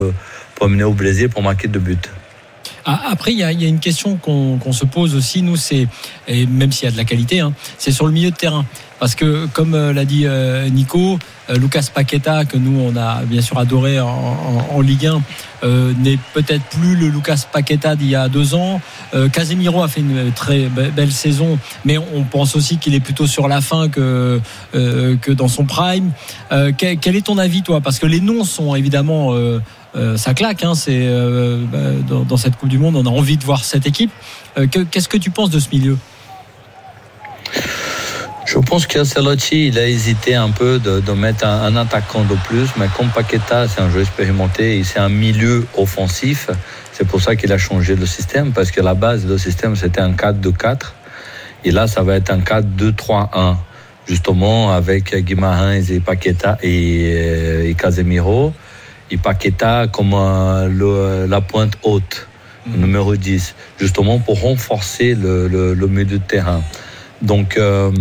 amener au Brésil pour marquer 2 buts. Après, il y a une question qu'on se pose aussi, nous, et même s'il y a de la qualité, c'est sur le milieu de terrain. Parce que, comme l'a dit Nico, Lucas Paqueta, que nous, on a bien sûr adoré en Ligue 1, n'est peut-être plus le Lucas Paqueta d'il y a 2 ans. Casemiro a fait une très belle saison, mais on pense aussi qu'il est plutôt sur la fin que dans son prime. Quel est ton avis, toi ? Parce que les noms sont évidemment... ça claque, c'est dans cette Coupe du Monde, on a envie de voir cette équipe. Qu'est-ce que tu penses de ce milieu ? Je pense qu'Ancelotti, il a hésité un peu de mettre un attaquant de plus, mais comme Paqueta, c'est un jeu expérimenté et c'est un milieu offensif, c'est pour ça qu'il a changé le système, parce que la base du système, c'était un 4-2-4, et là, ça va être un 4-2-3-1, justement, avec Guimarães et Paqueta et Casemiro. Et Paqueta comme la pointe haute, numéro 10, justement pour renforcer le milieu de terrain. Donc,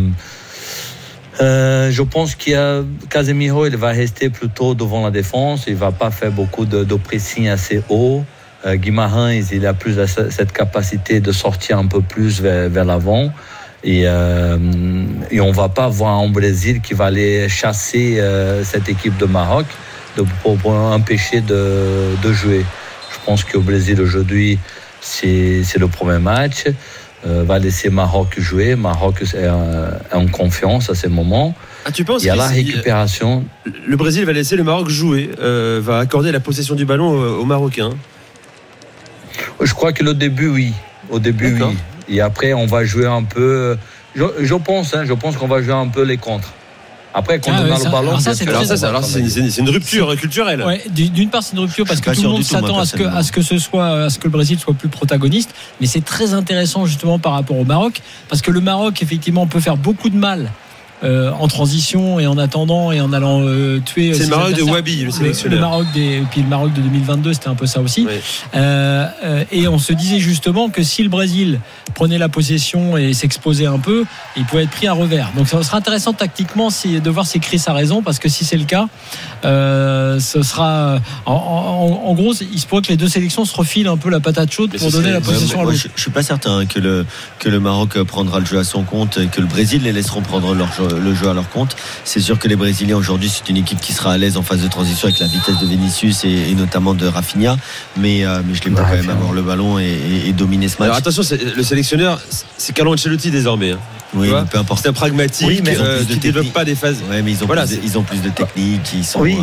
je pense qu'il y a Casemiro, il va rester plutôt devant la défense, il ne va pas faire beaucoup de pressing assez haut. Guimarães, il a plus cette capacité de sortir un peu plus vers l'avant. Et on ne va pas voir un Brésil qui va aller chasser cette équipe de Maroc. Pour empêcher de jouer. Je pense qu'au Brésil aujourd'hui, c'est le premier match. Va laisser Maroc jouer. Maroc est en confiance à ce moment. Tu penses il y a la récupération. Le Brésil va laisser le Maroc jouer, va accorder la possession du ballon aux Marocains. Je crois que le début, oui. Au début, d'accord. Oui. Et après, on va jouer un peu. Je pense qu'on va jouer un peu les contres. Après, quand on a le ballon, c'est une rupture culturelle. Ouais, d'une part, c'est une rupture parce que tout le monde s'attend à ce que le Brésil soit plus protagoniste. Mais c'est très intéressant justement par rapport au Maroc, parce que le Maroc, effectivement, peut faire beaucoup de mal en transition et en attendant et en allant tuer. C'est le Maroc de Wabi, le sélectionneur. Puis le Maroc de 2022, c'était un peu ça aussi. Oui. Et on se disait justement que si le Brésil prenait la possession et s'exposait un peu, il pouvait être pris à revers. Donc ça sera intéressant tactiquement de voir si Chris a raison, parce que si c'est le cas, ce sera en gros, il se pourrait que les deux sélections se refilent un peu la patate chaude pour donner la possession à l'autre. Je suis pas certain que le Maroc prendra le jeu à son compte et que le Brésil les laisseront prendre le jeu à leur compte. C'est sûr que les Brésiliens aujourd'hui, c'est une équipe qui sera à l'aise en phase de transition avec la vitesse de Vinicius et notamment de Rafinha, mais je les vois quand même avoir le ballon et dominer ce match. Alors attention, le sélectionneur, c'est Carlo Ancelotti désormais. Oui, peu importe. C'est un pragmatique qui ne développe pas des phases. Ouais, mais ils ont plus de technique. Ils sont. Oui.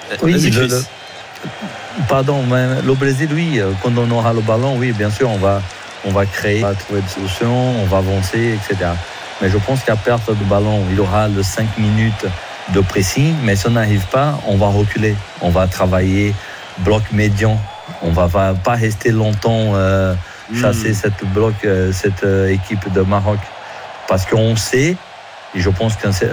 Pardon, mais le Brésil, oui. Quand on aura le ballon, oui, bien sûr, on va créer, on va trouver des solutions, on va avancer, etc. Mais je pense qu'à perte de ballon, il aura les 5 minutes de pressing. Mais si on n'arrive pas, on va reculer. On va travailler bloc médian. On ne va pas rester longtemps chasser cette équipe de Maroc. Parce qu'on sait, et je pense qu'Ancelotti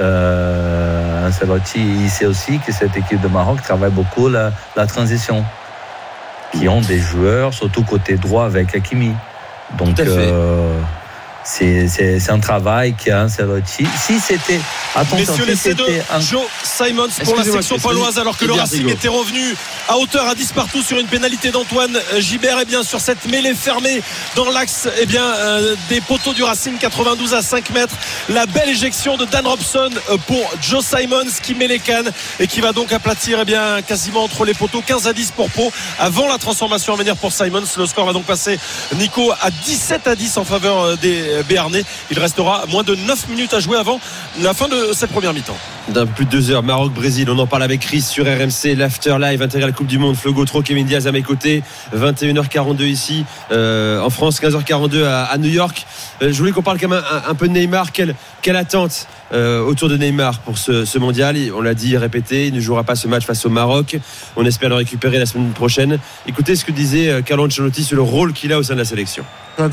il sait aussi que cette équipe de Maroc travaille beaucoup la transition. Qui ont des joueurs, surtout côté droit avec Hakimi. Donc, c'est un travail qu'a Ancelotti. Si c'était... Attention, messieurs, l'essai de Joe Simons pour la section paloise, alors que le Racing était revenu à hauteur à 10 partout sur une pénalité d'Antoine Gibert. Et bien sur cette mêlée fermée dans l'axe des poteaux du Racing, 92 à 5 mètres, la belle éjection de Dan Robson pour Joe Simons qui met les cannes et qui va donc aplatir quasiment entre les poteaux. 15 à 10 pour Pau avant la transformation à venir pour Simons. Le score va donc passer, Nico, à 17 à 10 en faveur des Béarnais. Il restera moins de 9 minutes à jouer avant la fin de cette première mi-temps. D'un peu plus de 2 heures, Maroc-Brésil, on en parle avec Chris sur RMC, l'After Live intégral Coupe du Monde, Flo Gautreau, Kevin Diaz à mes côtés, 21h42 ici en France, 15h42 à New York. Je voulais qu'on parle quand même un peu de Neymar. Quelle attente autour de Neymar pour ce mondial? On l'a dit, répété, il ne jouera pas ce match face au Maroc. On espère le récupérer la semaine prochaine. Écoutez ce que disait Carlo Ancelotti sur le rôle qu'il a au sein de la sélection.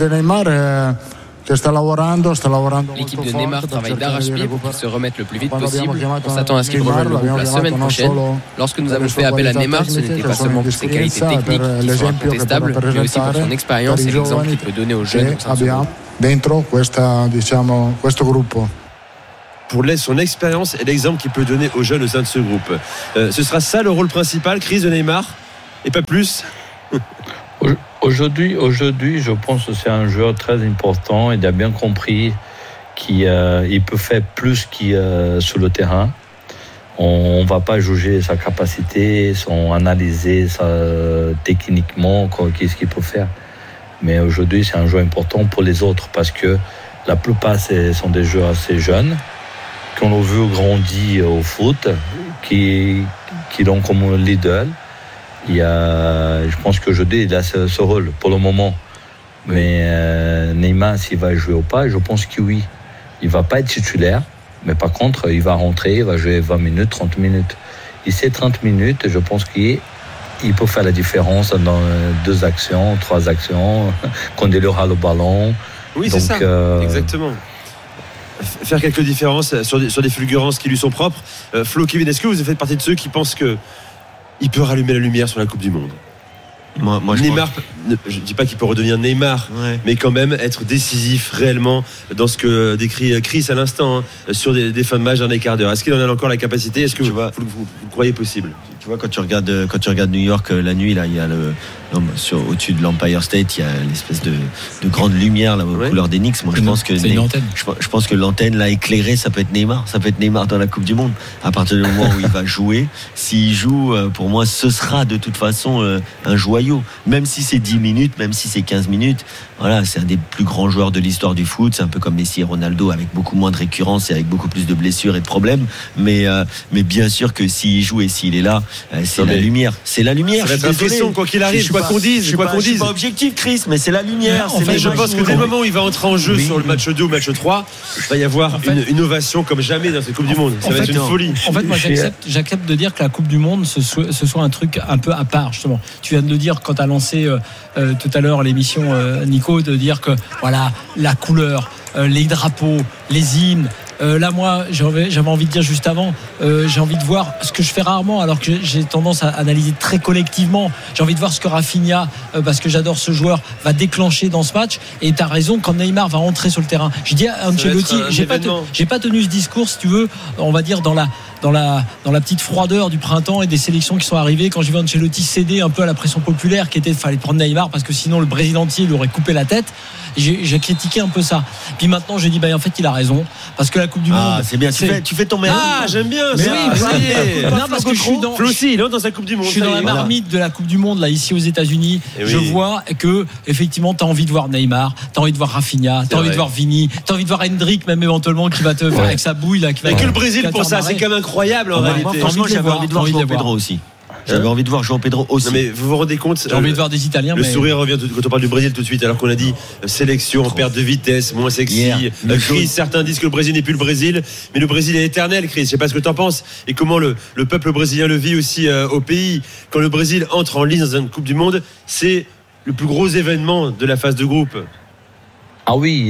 L'équipe de Neymar travaille d'arrache-pied pour qu'il se remette le plus vite possible. On s'attend à ce qu'il rejoigne le groupe la semaine prochaine. Lorsque nous avons fait appel à Neymar, ce n'était pas seulement pour ses qualités techniques qui sont incontestables, mais aussi pour son expérience et l'exemple qu'il peut donner aux jeunes au sein de ce groupe. Pour son expérience et l'exemple qu'il peut donner aux jeunes au sein de ce groupe. Ce sera ça le rôle principal, Chris, de Neymar? et pas plus. Aujourd'hui, je pense que c'est un joueur très important. Il a bien compris qu'il peut faire plus sur le terrain. On ne va pas juger sa capacité, analyser techniquement qu'est-ce qu'il peut faire. Mais aujourd'hui, c'est un joueur important pour les autres parce que la plupart sont des joueurs assez jeunes qui ont vu grandir au foot, qui l'ont comme leader. Je pense qu'aujourd'hui, il a ce rôle pour le moment. Mais Neymar, s'il va jouer ou pas, je pense que oui. Il ne va pas être titulaire. Mais par contre, il va rentrer, il va jouer 20 minutes, 30 minutes. Et ces 30 minutes, je pense qu'il peut faire la différence dans 2 actions, 3 actions, quand il aura le ballon. Oui, donc, c'est ça, exactement. Faire quelques différences sur des fulgurances qui lui sont propres. Flo, Kevin, est-ce que vous faites partie de ceux qui pensent qu'il peut rallumer la lumière sur la Coupe du Monde ? Moi, Neymar, je ne dis pas qu'il peut redevenir Neymar, mais quand même être décisif réellement dans ce que décrit Chris à l'instant, sur des fins de match d'un quart d'heure. Est-ce qu'il en a encore la capacité ? Est-ce que vous croyez possible ? Tu vois, quand tu regardes New York la nuit, là, il y a au-dessus de l'Empire State, il y a l'espèce de grande lumière là, aux couleurs des Knicks. Moi, je pense que je pense que l'antenne là éclairée, ça peut être Neymar. Ça peut être Neymar dans la Coupe du Monde. À partir du moment où il va jouer, s'il joue, pour moi, ce sera de toute façon un joyau. Même si c'est 10 minutes, même si c'est 15 minutes. Voilà, c'est un des plus grands joueurs de l'histoire du foot. C'est un peu comme Messi et Ronaldo, avec beaucoup moins de récurrence et avec beaucoup plus de blessures et de problèmes. Mais bien sûr que s'il joue et s'il est là, c'est la lumière. C'est la lumière. Ça va être impressionnant, quoi qu'il arrive, quoi qu'on dise. Je suis pas objectif, Chris, mais c'est la lumière. En fait, je pense que dès le moment où il va entrer en jeu sur le match 2 ou le match 3, il va y avoir une ovation comme jamais dans cette Coupe du Monde. Ça va être une folie. En fait, moi, j'accepte de dire que la Coupe du Monde, ce soit un truc un peu à part, justement. Tu viens de le dire quand tu as lancé tout à l'heure l'émission, Nico, de dire que voilà, la couleur, les drapeaux, les hymnes. Là, moi, j'avais envie de dire juste avant, j'ai envie de voir ce que je fais rarement, alors que j'ai tendance à analyser très collectivement. J'ai envie de voir ce que Rafinha, parce que j'adore ce joueur, va déclencher dans ce match. Et tu as raison, quand Neymar va rentrer sur le terrain. Je dis à Ancelotti, j'ai pas tenu ce discours, si tu veux, on va dire dans la petite froideur du printemps et des sélections qui sont arrivées, quand j'ai vu Ancelotti céder un peu à la pression populaire qui était fallait prendre Neymar parce que sinon le Brésil entier lui aurait coupé la tête. J'ai critiqué un peu ça. Puis maintenant j'ai dit en fait il a raison parce que la Coupe du Monde, c'est bien, tu fais ton meilleur. J'aime bien ça. Non, parce que je suis dans sa Coupe du Monde. Je suis dans la marmite de la Coupe du Monde là ici aux États-Unis. Je vois que effectivement tu as envie de voir Neymar, tu as envie de voir Rafinha, tu as envie de voir Vini, tu as envie de voir Hendrick même éventuellement qui va te faire avec sa bouille là, qui va que le Brésil pour ça, c'est quand même incroyable en réalité. Franchement, j'avais envie de voir João Pedro aussi. J'avais envie de voir João Pedro aussi. Non, mais vous vous rendez compte, j'ai envie de voir des Italiens. Le sourire revient quand on parle du Brésil tout de suite, alors qu'on a dit sélection, perte de vitesse, moins sexy. Chris, certains disent que le Brésil n'est plus le Brésil, mais le Brésil est éternel, Chris. Je sais pas ce que tu en penses et comment le peuple brésilien le vit aussi au pays. Quand le Brésil entre en lice dans une Coupe du Monde, c'est le plus gros événement de la phase de groupe. Ah oui.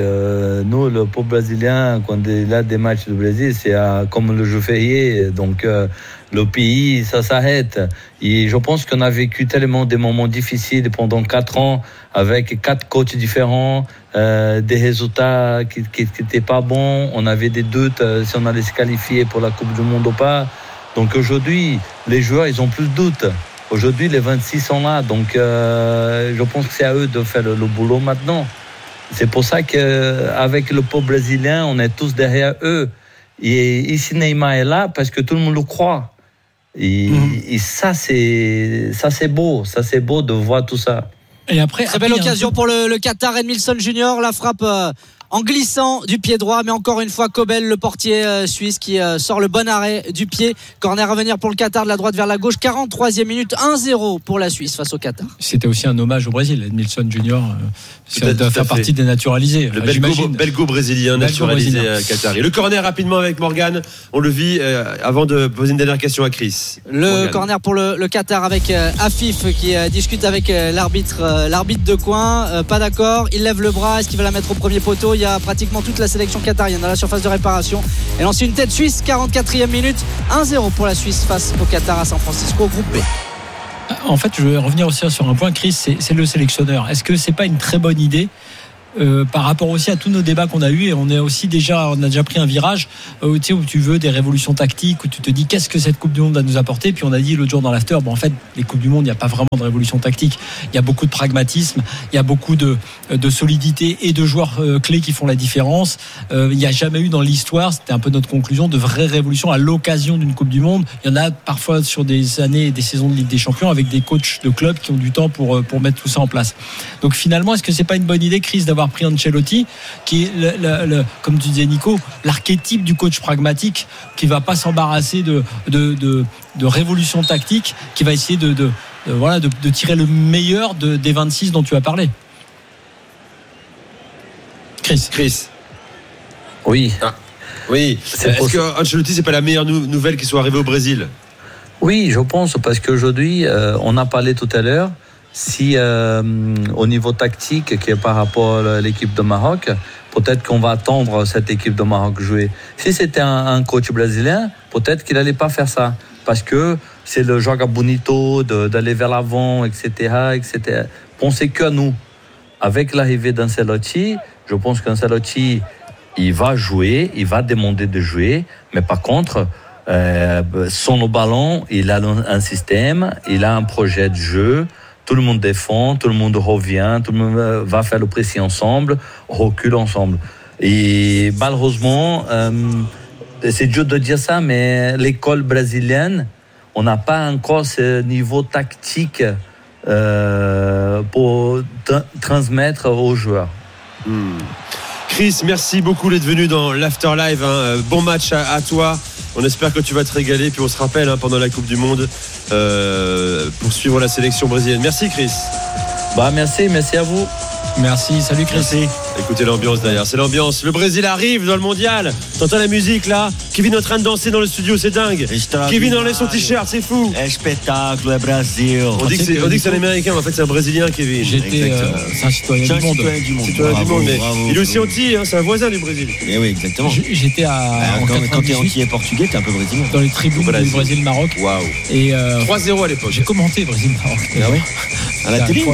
Nous, le peuple brésilien, quand il a des matchs du Brésil, c'est comme le jour férié. Donc, le pays, ça s'arrête. Et je pense qu'on a vécu tellement des moments difficiles pendant 4 ans, avec 4 coachs différents, des résultats qui n'étaient pas bons. On avait des doutes si on allait se qualifier pour la Coupe du Monde ou pas. Donc aujourd'hui, les joueurs, ils ont plus de doutes. Aujourd'hui, les 26 sont là. Donc, je pense que c'est à eux de faire le boulot maintenant. C'est pour ça qu'avec le peuple brésilien, on est tous derrière eux. Et ici, Neymar est là parce que tout le monde le croit. Et ça, c'est beau. Ça, c'est beau de voir tout ça. Et après, très belle occasion pour le Qatar. Edmilson Junior, la frappe en glissant du pied droit, mais encore une fois Kobel, le portier suisse, qui sort le bon arrêt du pied. Corner à venir pour le Qatar, de la droite vers la gauche. 43e minute, 1-0 pour la Suisse face au Qatar. C'était aussi un hommage au Brésil. Edmilson Junior, ça doit faire partie des naturalisés. Le belgo brésilien naturalisé qatari. Le corner rapidement avec Morgan, on le vit avant de poser une dernière question à Chris. Le corner pour le Qatar avec Afif qui discute avec l'arbitre de coin. Pas d'accord, il lève le bras, est-ce qu'il va la mettre au premier poteau? Il y a pratiquement toute la sélection qatarienne dans la surface de réparation. Et lancer une tête suisse, 44e minute, 1-0 pour la Suisse face au Qatar à San Francisco, groupe B. En fait, je vais revenir aussi sur un point, Chris, c'est le sélectionneur. Est-ce que c'est pas une très bonne idée par rapport aussi à tous nos débats qu'on a eu, et on a déjà pris un virage où tu veux des révolutions tactiques, où tu te dis qu'est-ce que cette Coupe du Monde va nous apporter. Puis on a dit l'autre jour dans l'after, en fait les Coupes du Monde, il n'y a pas vraiment de révolution tactique, il y a beaucoup de pragmatisme, il y a beaucoup de solidité et de joueurs clés qui font la différence. Il n'y a jamais eu dans l'histoire, c'était un peu notre conclusion, de vraies révolutions à l'occasion d'une Coupe du Monde. Il y en a parfois sur des années et des saisons de Ligue des Champions avec des coachs de clubs qui ont du temps pour mettre tout ça en place. Donc finalement, est-ce que c'est pas une bonne idée, Chris, d'avoir pris Ancelotti, qui est comme tu disais Nico, l'archétype du coach pragmatique, qui va pas s'embarrasser de révolution tactique, qui va essayer de tirer le meilleur des 26 dont tu as parlé. Chris. Oui. Oui. Est-ce que Ancelotti, c'est pas la meilleure nouvelle qui soit arrivée au Brésil? Oui, je pense, parce qu'aujourd'hui, on a parlé tout à l'heure, si au niveau tactique, qui est par rapport à l'équipe de Maroc, peut-être qu'on va attendre cette équipe de Maroc jouer. Si c'était un coach brésilien, peut-être qu'il n'allait pas faire ça, parce que c'est le joga bonito, d'aller vers l'avant, etc. Pensez qu'à nous. Avec l'arrivée d'Ancelotti, je pense qu'Ancelotti, il va jouer, il va demander de jouer, mais par contre, sans le ballon, il a un système, il a un projet de jeu. Tout le monde défend, tout le monde revient, tout le monde va faire le pressing ensemble, recule ensemble. Et malheureusement, c'est dur de dire ça, mais l'école brésilienne, on n'a pas encore ce niveau tactique pour transmettre aux joueurs. Chris, merci beaucoup d'être venu dans l'After Live. Bon match à toi. On espère que tu vas te régaler. Puis on se rappelle pendant la Coupe du Monde pour suivre la sélection brésilienne. Merci Chris. Merci à vous. Merci, salut Chris. Merci. Écoutez l'ambiance derrière, c'est l'ambiance. Le Brésil arrive dans le mondial. T'entends la musique là? Kevin est en train de danser dans le studio, c'est dingue. Kevin enlève son t-shirt, c'est fou. Spectacle, le Brésil. On dit que c'est un Américain, mais en fait c'est un Brésilien, Kevin. C'est un citoyen du monde. Mais il est aussi anti, c'est un voisin du Brésil. Et oui, exactement. J'étais quand t'es anti et portugais, t'es un peu brésilien. Dans les tribunes du Brésil-Maroc. Waouh. 3-0 à l'époque. J'ai commenté Brésil-Maroc. Ah oui. À la télé,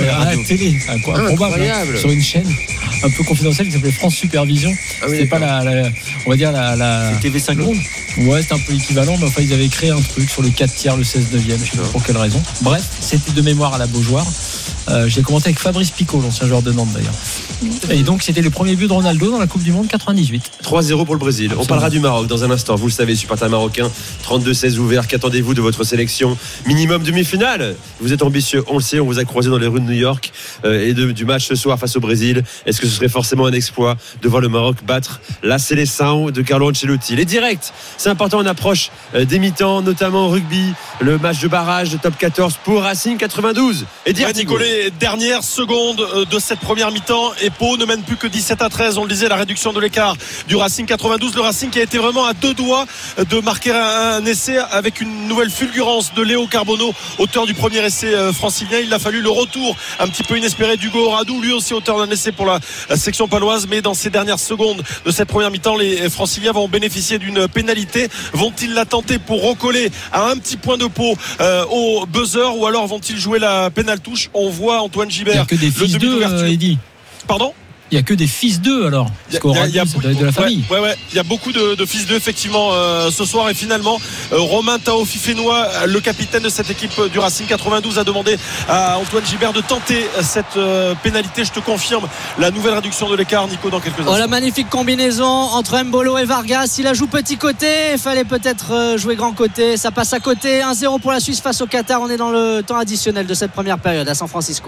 improbable, sur une chaîne un peu confidentielle qui s'appelait France Supervision. C'était pas on va dire la c'était TV5 Monde. Ouais, c'était un peu équivalent, mais enfin ils avaient créé un truc sur le 4/3, le 16/9, je sais pas pour quelle raison. Bref, c'était de mémoire à la Beaujoire. J'ai commenté avec Fabrice Picot, l'ancien joueur de Nantes d'ailleurs. Et donc c'était le premier but de Ronaldo dans la Coupe du Monde 98. 3-0 pour le Brésil. Absolument. On parlera du Maroc dans un instant. Vous le savez, supporters marocains, 32-16 ouverts. Qu'attendez-vous de votre sélection? Minimum demi-finale. Vous êtes ambitieux, on le sait. On vous a croisé dans les rues de New York et du match ce soir face au Brésil. Est-ce que ce serait forcément un exploit de voir le Maroc battre la sélection de Carlo Ancelotti? Les directs, c'est important. On approche des mi-temps, notamment au rugby. Le match de barrage de top 14 pour Racing 92. Et Nicolas, dernière seconde de cette première mi-temps. Et Pau ne mène plus que 17-13. On le disait, la réduction de l'écart du Racing 92. Le Racing qui a été vraiment à deux doigts de marquer un essai avec une nouvelle fulgurance de Léo Carbonneau, auteur du premier essai francilien. Il a fallu le retour un petit peu inespéré d'Hugo Radou, lui aussi auteur d'un essai pour la section paloise. Mais dans ces dernières secondes de cette première mi-temps, les franciliens vont bénéficier d'une pénalité. Vont-ils la tenter pour recoller à un petit point de Pau au buzzer, ou alors vont-ils jouer la pénale touche? On voit Antoine Gibert. Il n'y a que des fils d'eux, Eddy. Pardon? Il n'y a que des fils d'eux alors. Parce qu'au radio, ça doit être de la famille. Ouais. Il y a beaucoup de fils d'eux effectivement ce soir. Et finalement, Romain Taofifénois, le capitaine de cette équipe du Racing 92, a demandé à Antoine Gibert de tenter cette pénalité. Je te confirme la nouvelle réduction de l'écart, Nico, dans quelques instants. La magnifique combinaison entre Mbolo et Vargas. Il a joué petit côté. Il fallait peut-être jouer grand côté. Ça passe à côté. 1-0 pour la Suisse face au Qatar. On est dans le temps additionnel de cette première période à San Francisco.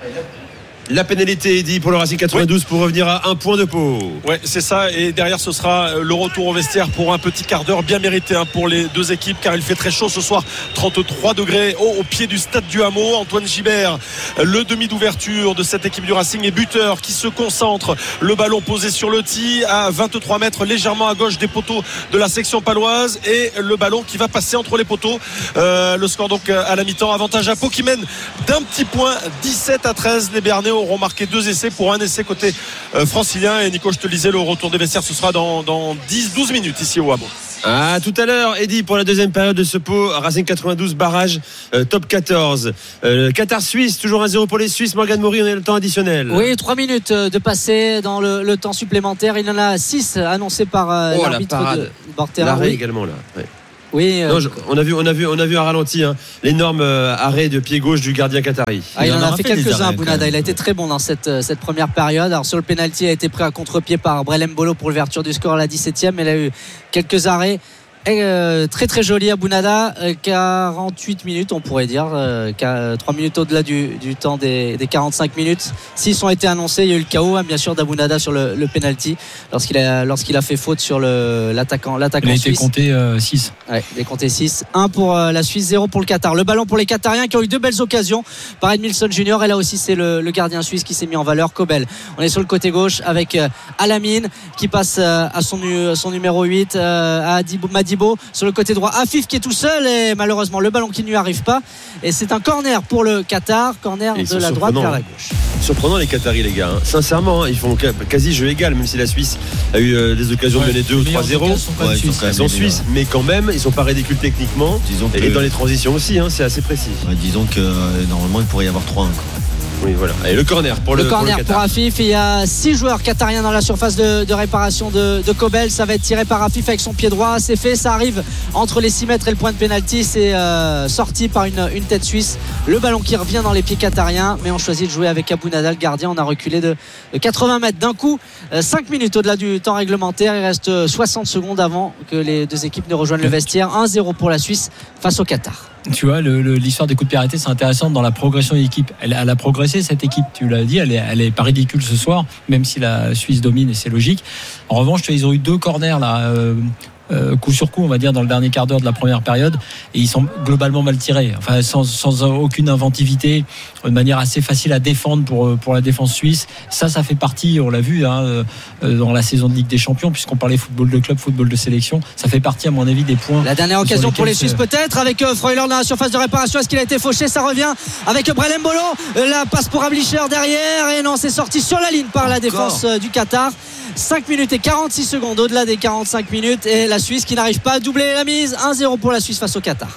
La pénalité est dit pour le Racing 92 pour revenir à un point de Pau. Ouais, c'est ça. Et derrière, ce sera le retour au vestiaire pour un petit quart d'heure bien mérité pour les deux équipes, car il fait très chaud ce soir. 33 degrés au pied du stade du Hameau. Antoine Gibert, le demi d'ouverture de cette équipe du Racing, et buteur qui se concentre. Le ballon posé sur le tee à 23 mètres, légèrement à gauche des poteaux de la section paloise, et le ballon qui va passer entre les poteaux. Le score donc à la mi-temps, avantage à Pau qui mène d'un petit point, 17-13. Les Bernais auront marqué 2 essais pour un essai côté francilien. Et Nico, je te le disais, le retour des vestiaires, ce sera dans 10-12 minutes ici au Hameau. À tout à l'heure, Eddy, pour la deuxième période de ce pot. Racing 92, barrage top 14. Qatar-Suisse, toujours 1-0 pour les Suisses. Morgane Maury, on est le temps additionnel. Oui, 3 minutes de passer dans le temps supplémentaire. Il y en a 6 annoncés par l'arbitre de Borterra. L'arrêt également là. Ouais. Oui, non, on a vu un ralenti, l'énorme arrêt de pied gauche du gardien qatari. Il en a fait quelques-uns, Bounada. Il a été très bon dans cette première période. Alors sur le penalty, a été pris à contre-pied par Brelem Bolo pour l'ouverture du score à la 17e. Il a eu quelques arrêts très très joli à Bounada. 48 minutes, on pourrait dire, 3 minutes au-delà du temps des 45 minutes. 6 ont été annoncés. Il y a eu le KO, bien sûr, d'Abounada sur le penalty lorsqu'il a fait faute sur l'attaquant il a suisse. été compté 6. Ouais, il a compté 6. 1 pour la Suisse, 0 pour le Qatar. Le ballon pour les Qatariens qui ont eu 2 belles occasions par Edmilson Junior, et là aussi c'est le gardien suisse qui s'est mis en valeur, Kobel. On est sur le côté gauche avec Alamine qui passe à son numéro 8, à Madibo. Sur le côté droit, Afif qui est tout seul, et malheureusement le ballon qui ne lui arrive pas, et c'est un corner pour le Qatar, corner de la droite vers la gauche. Surprenant les Qataris, les gars, sincèrement, ils font quasi jeu égal, même si la Suisse a eu des occasions de mener 2 ou 3-0. Ils sont suisses, mais quand même ils sont pas ridicules techniquement, et dans les transitions aussi, c'est assez précis. Disons que normalement il pourrait y avoir 3-1. Oui, voilà. Et le corner pour le corner pour Afif. Il y a 6 joueurs qatariens dans la surface de réparation de Kobel. Ça va être tiré par Afif avec son pied droit. C'est fait, ça arrive entre les 6 mètres et le point de pénalty. C'est sorti par une tête suisse. Le ballon qui revient dans les pieds qatariens, mais on choisit de jouer avec Abounada, le gardien. On a reculé de 80 mètres d'un coup. 5 minutes au-delà du temps réglementaire. Il reste 60 secondes avant que les deux équipes ne rejoignent le vestiaire. 1-0 pour la Suisse face au Qatar. Tu vois, l'histoire des coups de pied arrêtés, c'est intéressant dans la progression de l'équipe. Elle a progressé, cette équipe, tu l'as dit, elle est pas ridicule ce soir, même si la Suisse domine, et c'est logique. En revanche, ils ont eu 2 corners là, coup sur coup, on va dire, dans le dernier quart d'heure de la première période, et ils sont globalement mal tirés, enfin sans aucune inventivité, de manière assez facile à défendre pour la défense suisse. Ça fait partie, on l'a vu dans la saison de Ligue des Champions, puisqu'on parlait football de club, football de sélection, ça fait partie à mon avis des points. La dernière occasion pour les Suisses peut-être, avec Freuler dans la surface de réparation. Est-ce qu'il a été fauché? Ça revient avec Brelem Bolo, la passe pour Ablischer derrière, et non, c'est sorti sur la ligne par la défense du Qatar. 5 minutes et 46 secondes au-delà des 45 minutes, et la Suisse qui n'arrive pas à doubler la mise. 1-0 pour la Suisse face au Qatar.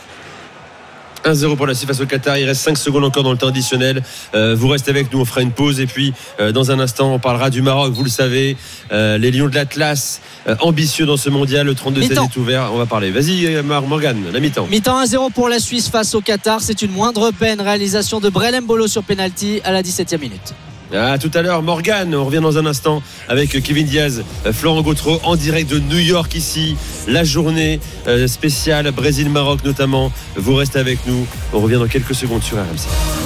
1-0 pour la Suisse face au Qatar. Il reste 5 secondes encore dans le temps additionnel. Vous restez avec nous, on fera une pause, et puis dans un instant on parlera du Maroc. Vous le savez, les Lions de l'Atlas, ambitieux dans ce mondial. Le 32-16 est ouvert, on va parler. Vas-y Morgane, la mi-temps. Mi-temps 1-0 pour la Suisse face au Qatar. C'est une moindre peine. Réalisation de Brelem Bolo sur penalty à la 17e minute. À tout à l'heure, Morgane. On revient dans un instant avec Kevin Diaz, Florent Gautreau en direct de New York ici. La journée spéciale Brésil-Maroc notamment. Vous restez avec nous. On revient dans quelques secondes sur RMC.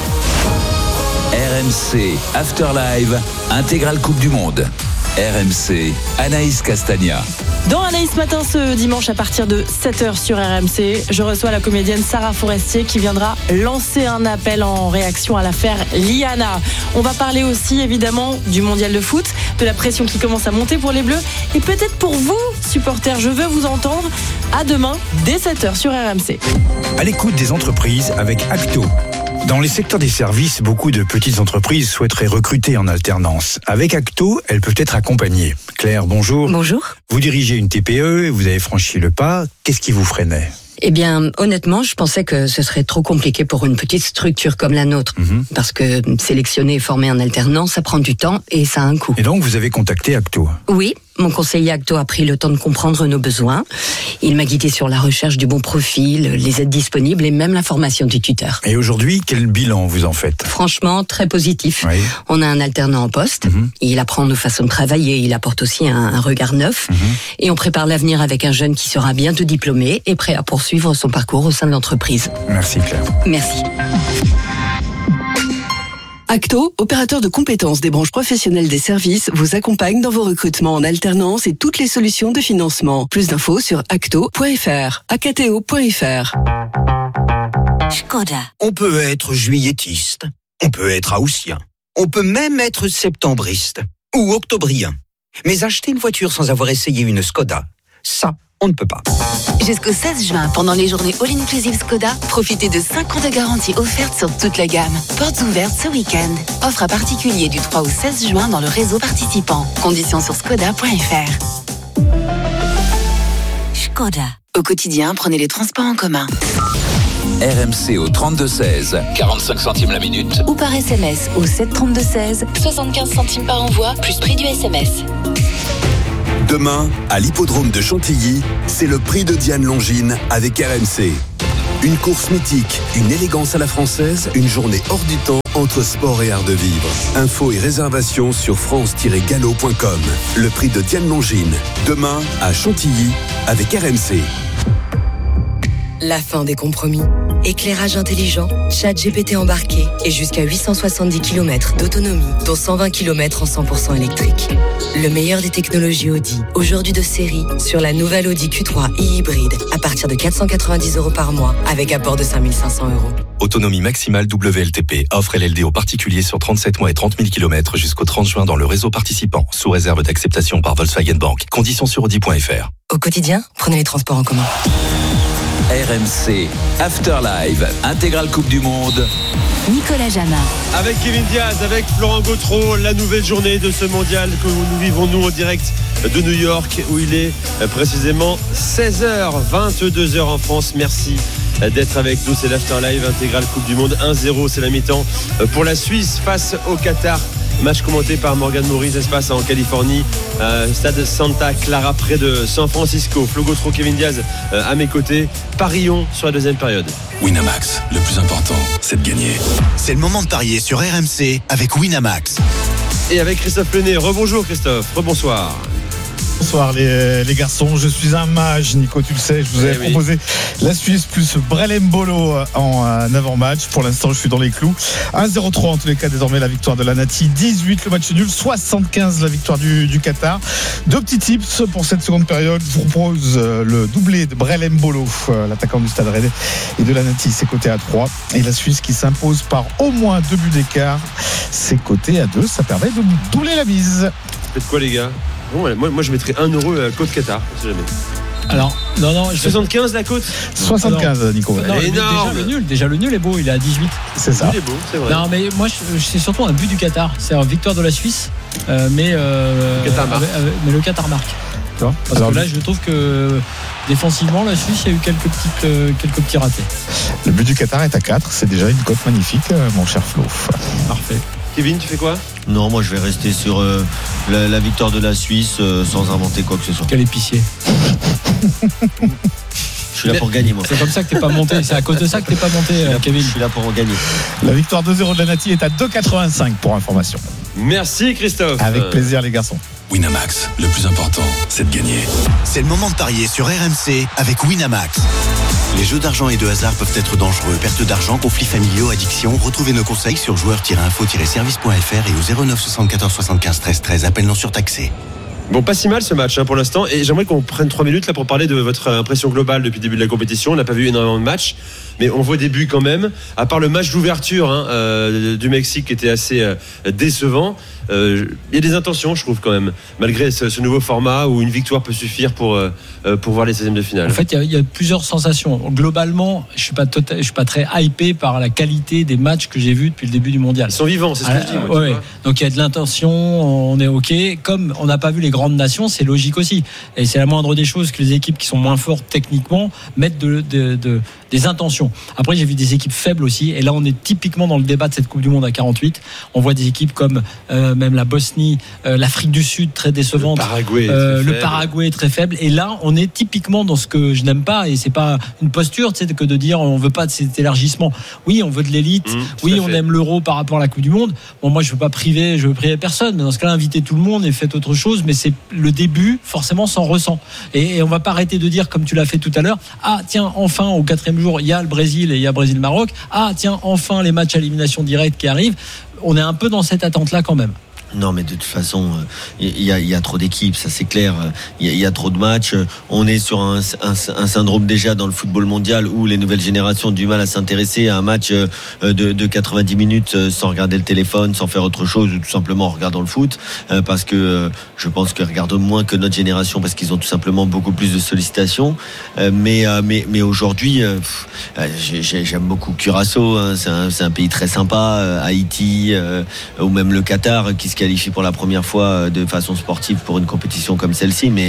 RMC After Live, intégrale Coupe du Monde. RMC, Anaïs Castagna. Dans Anaïs Matin ce dimanche à partir de 7h sur RMC, je reçois la comédienne Sarah Forestier qui viendra lancer un appel en réaction à l'affaire Liana. On va parler aussi évidemment du mondial de foot, de la pression qui commence à monter pour les Bleus, et peut-être pour vous, supporters, je veux vous entendre. À demain, dès 7h sur RMC. À l'écoute des entreprises avec Acto. Dans les secteurs des services, beaucoup de petites entreprises souhaiteraient recruter en alternance. Avec Acto, elles peuvent être accompagnées. Claire, bonjour. Bonjour. Vous dirigez une TPE et vous avez franchi le pas. Qu'est-ce qui vous freinait ? Eh bien, honnêtement, je pensais que ce serait trop compliqué pour une petite structure comme la nôtre. Parce que sélectionner et former en alternance, ça prend du temps et ça a un coût. Et donc, vous avez contacté Acto ? Oui, mon conseiller Acto a pris le temps de comprendre nos besoins. Il m'a guidé sur la recherche du bon profil, les aides disponibles et même la formation du tuteur. Et aujourd'hui, quel bilan vous en faites ? Franchement, très positif. Oui. On a un alternant en poste. Il apprend nos façons de travailler. Il apporte aussi un regard neuf. Et on prépare l'avenir avec un jeune qui sera bientôt diplômé et prêt à poursuivre son parcours au sein de l'entreprise. Merci Claire. Merci. Acto, opérateur de compétences des branches professionnelles des services, vous accompagne dans vos recrutements en alternance et toutes les solutions de financement. Plus d'infos sur acto.fr, acto.fr. Škoda. On peut être juilletiste, on peut être haussien, on peut même être septembriste ou octobrien. Mais acheter une voiture sans avoir essayé une Škoda, ça, on ne peut pas. Jusqu'au 16 juin, pendant les journées All-Inclusive Škoda, profitez de 5 ans de garantie offerte sur toute la gamme. Portes ouvertes ce week-end. Offre à particulier du 3 au 16 juin dans le réseau participant. Conditions sur škoda.fr. Škoda. Au quotidien, prenez les transports en commun. RMC au 32-16, 45 centimes la minute. Ou par SMS au 732-16, 75 centimes par envoi, plus prix du SMS. Demain, à l'hippodrome de Chantilly, c'est le prix de Diane Longines avec RMC. Une course mythique, une élégance à la française, une journée hors du temps entre sport et art de vivre. Infos et réservations sur france-gallo.com. Le prix de Diane Longines, demain à Chantilly avec RMC. La fin des compromis. Éclairage intelligent, ChatGPT embarqué et jusqu'à 870 km d'autonomie, dont 120 km en 100% électrique. Le meilleur des technologies Audi, aujourd'hui de série, sur la nouvelle Audi Q3 e-hybride, à partir de 490 € par mois, avec apport de 5 500 €. Autonomie maximale WLTP. Offre LLD aux particuliers sur 37 mois et 30 000 km jusqu'au 30 juin dans le réseau participant, sous réserve d'acceptation par Volkswagen Bank. Conditions sur Audi.fr. Au quotidien, prenez les transports en commun. RMC Afterlive, intégrale Coupe du Monde. Nicolas Jamin. Avec Kevin Diaz, avec Florent Gautreau, la nouvelle journée de ce mondial que nous vivons nous en direct de New York, où il est précisément 16h, 22h en France. Merci d'être avec nous, c'est l'Afterlive intégrale Coupe du Monde. 1-0, c'est la mi-temps pour la Suisse face au Qatar. Match commenté par Morgan Maurice, ça se passe en Californie, stade Santa Clara près de San Francisco. Flo Gautreau, Kevin Diaz à mes côtés. Parions sur la deuxième période. Winamax, le plus important, c'est de gagner. C'est le moment de parier sur RMC avec Winamax. Et avec Christophe Lenné. Rebonjour Christophe, rebonsoir. Bonsoir les garçons, je suis un mage, Nico, tu le sais, je vous avais proposé la Suisse plus Brelem-Bolo en avant-match. Pour l'instant, je suis dans les clous. 1-0-3 en tous les cas, désormais la victoire de la Nati, 18 le match nul, 75 la victoire du Qatar. Deux petits tips pour cette seconde période. Je vous propose le doublé de Brelem-Bolo, l'attaquant du Stade Rennais, et de la Nati, c'est coté à 3. Et la Suisse qui s'impose par au moins 2 buts d'écart, c'est coté à 2. Ça permet de doubler la mise. Faites quoi les gars? Bon, moi je mettrais 1 € à la côte Qatar, si jamais. Alors, non. 75 la côte 75, alors, Nico. Non, déjà le nul est beau, il est à 18. C'est ça. Le nul est beau, c'est vrai. Non, mais moi, c'est surtout un but du Qatar. C'est une victoire de la Suisse, mais le Qatar marque. Parce que là, je trouve que défensivement, la Suisse, il y a eu quelques petits ratés. Le but du Qatar est à 4, c'est déjà une cote magnifique, mon cher Flo. Parfait. Kevin, tu fais quoi? Non, moi je vais rester sur la victoire de la Suisse sans inventer quoi que ce soit. Quel épicier. Je suis là pour gagner, moi. C'est comme ça que t'es pas monté. C'est à cause de ça que t'es pas monté, Kevin. Je suis là pour en gagner. La victoire 2-0 de la Nati est à 2,85 pour information. Merci Christophe. Avec plaisir les garçons. Winamax, le plus important, c'est de gagner. C'est le moment de parier sur RMC avec Winamax. Les jeux d'argent et de hasard peuvent être dangereux. Perte d'argent, conflits familiaux, addiction. Retrouvez nos conseils sur joueurs-info-service.fr et au 09 74 75 13 13. Appel non surtaxé. Bon, pas si mal ce match pour l'instant, et j'aimerais qu'on prenne 3 minutes là pour parler de votre impression globale depuis le début de la compétition. On n'a pas vu énormément de matchs, mais on voit des buts quand même, à part le match d'ouverture du Mexique qui était assez décevant. Il y a des intentions, je trouve, quand même, malgré ce nouveau format où une victoire peut suffire pour voir les 16e de finale. En fait, il y a plusieurs sensations. Globalement, je suis pas très hypé par la qualité des matchs que j'ai vus depuis le début du mondial. Ils sont vivants, c'est ce que je dis. Moi, donc il y a de l'intention, on est OK. Comme on n'a pas vu les grandes nations, c'est logique aussi. Et c'est la moindre des choses que les équipes qui sont moins fortes techniquement mettent des intentions. Après, j'ai vu des équipes faibles aussi. Et là, on est typiquement dans le débat de cette Coupe du Monde à 48. On voit des équipes comme même la Bosnie, l'Afrique du Sud très décevante, le Paraguay très faible. Et là, on est typiquement dans ce que je n'aime pas. Et c'est pas une posture, que de dire on veut pas de cet élargissement. Oui, on veut de l'élite. Oui, on aime l'euro par rapport à la Coupe du Monde. Bon, moi, je veux priver personne. Mais dans ce cas-là, invitez tout le monde et faites autre chose. Mais c'est le début, forcément, s'en ressent. Et on va pas arrêter de dire, comme tu l'as fait tout à l'heure, ah tiens, enfin au 4e jour, il y a le Brésil et il y a Brésil-Maroc. Ah tiens, enfin les matchs à élimination directe qui arrivent. On est un peu dans cette attente-là quand même. Non, mais de toute façon, il y a trop d'équipes, ça c'est clair. Il y a trop de matchs. On est sur un syndrome déjà dans le football mondial où les nouvelles générations ont du mal à s'intéresser à un match de 90 minutes sans regarder le téléphone, sans faire autre chose, ou tout simplement en regardant le foot, parce que je pense qu'ils regardent moins que notre génération parce qu'ils ont tout simplement beaucoup plus de sollicitations. Mais aujourd'hui, j'aime beaucoup Curaçao. C'est un pays très sympa. Haïti ou même le Qatar, qui se qualifie pour la première fois de façon sportive pour une compétition comme celle-ci, mais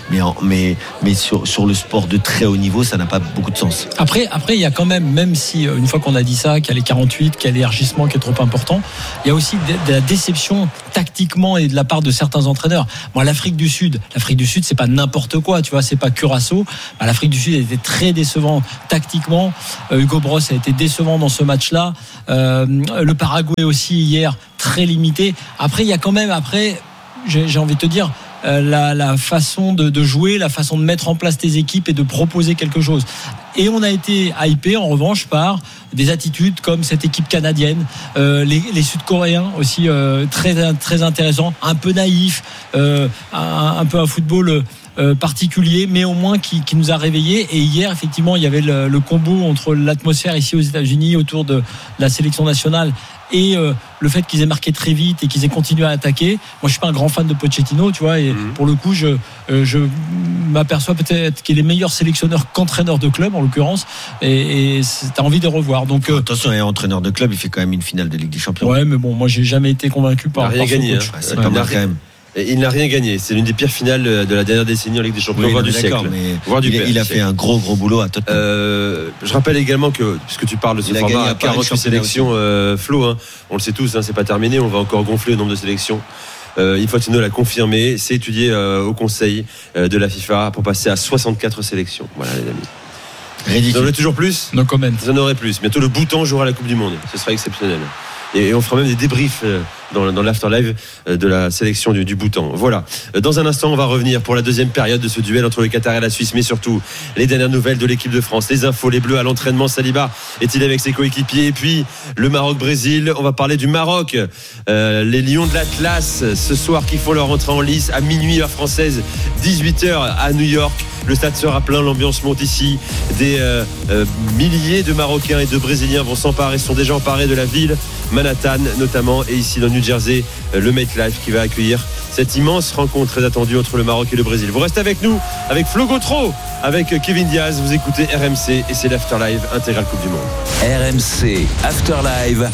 sur le sport de très haut niveau, ça n'a pas beaucoup de sens. Après, il y a quand même si une fois qu'on a dit ça, qu'il y a les 48, qu'il y a l'élargissement qui est trop important, il y a aussi de la déception tactiquement et de la part de certains entraîneurs. Moi, l'Afrique du Sud, c'est pas n'importe quoi, tu vois, c'est pas Curaçao. L'Afrique du Sud a été très décevant tactiquement. Hugo Bross a été décevant dans ce match-là. Le Paraguay aussi hier très limité. Après, il y a quand même j'ai envie de te dire la façon de jouer, la façon de mettre en place tes équipes et de proposer quelque chose. Et on a été hypé en revanche par des attitudes comme cette équipe canadienne, les Sud-Coréens aussi très très intéressants, un peu naïfs, un peu un football particulier, mais au moins qui nous a réveillés. Et hier, effectivement, il y avait le combo entre l'atmosphère ici aux États-Unis autour de la sélection nationale et le fait qu'ils aient marqué très vite et qu'ils aient continué à attaquer. Moi, je suis pas un grand fan de Pochettino, tu vois, et pour le coup, je m'aperçois peut-être qu'il est meilleur sélectionneur qu'entraîneur de club, en l'occurrence, et t'as envie de revoir. Donc attention, entraîneur de club, il fait quand même une finale de Ligue des Champions. Ouais, mais bon, moi, j'ai jamais été convaincu par. Il n'a rien gagné. C'est pas mal quand même. Il n'a rien gagné. C'est l'une des pires finales de la dernière décennie en Ligue des Champions, voire du siècle. Il a fait un gros boulot à Tottenham. Je rappelle également que, puisque tu parles de ce format, 48 sélections, Flo, on le sait tous, c'est pas terminé. On va encore gonfler le nombre de sélections. Infantino l'a confirmé. C'est étudié au Conseil de la FIFA pour passer à 64 sélections. Voilà, les amis. Vous en aurez toujours plus ? No comment. Vous en aurez plus. Bientôt, le Bhoutan jouera la Coupe du Monde. Ce sera exceptionnel. Et on fera même des débriefs dans l'afterlive de la sélection du Bhoutan. Voilà. Dans un instant, on va revenir pour la deuxième période de ce duel entre le Qatar et la Suisse, mais surtout les dernières nouvelles de l'équipe de France, les infos, les Bleus à l'entraînement. Saliba est-il avec ses coéquipiers? Et puis le Maroc-Brésil. On va parler du Maroc. Les Lions de l'Atlas ce soir qui font leur entrée en lice à minuit heure française, 18h à New York. Le stade sera plein, l'ambiance monte ici. Des milliers de Marocains et de Brésiliens sont déjà emparés de la ville, Manhattan notamment, et ici dans New Jersey, le MetLife qui va accueillir cette immense rencontre très attendue entre le Maroc et le Brésil. Vous restez avec nous, avec Flo Gautreau, avec Kevin Diaz. Vous écoutez RMC et c'est l'Afterlive intégrale Coupe du Monde. RMC Afterlive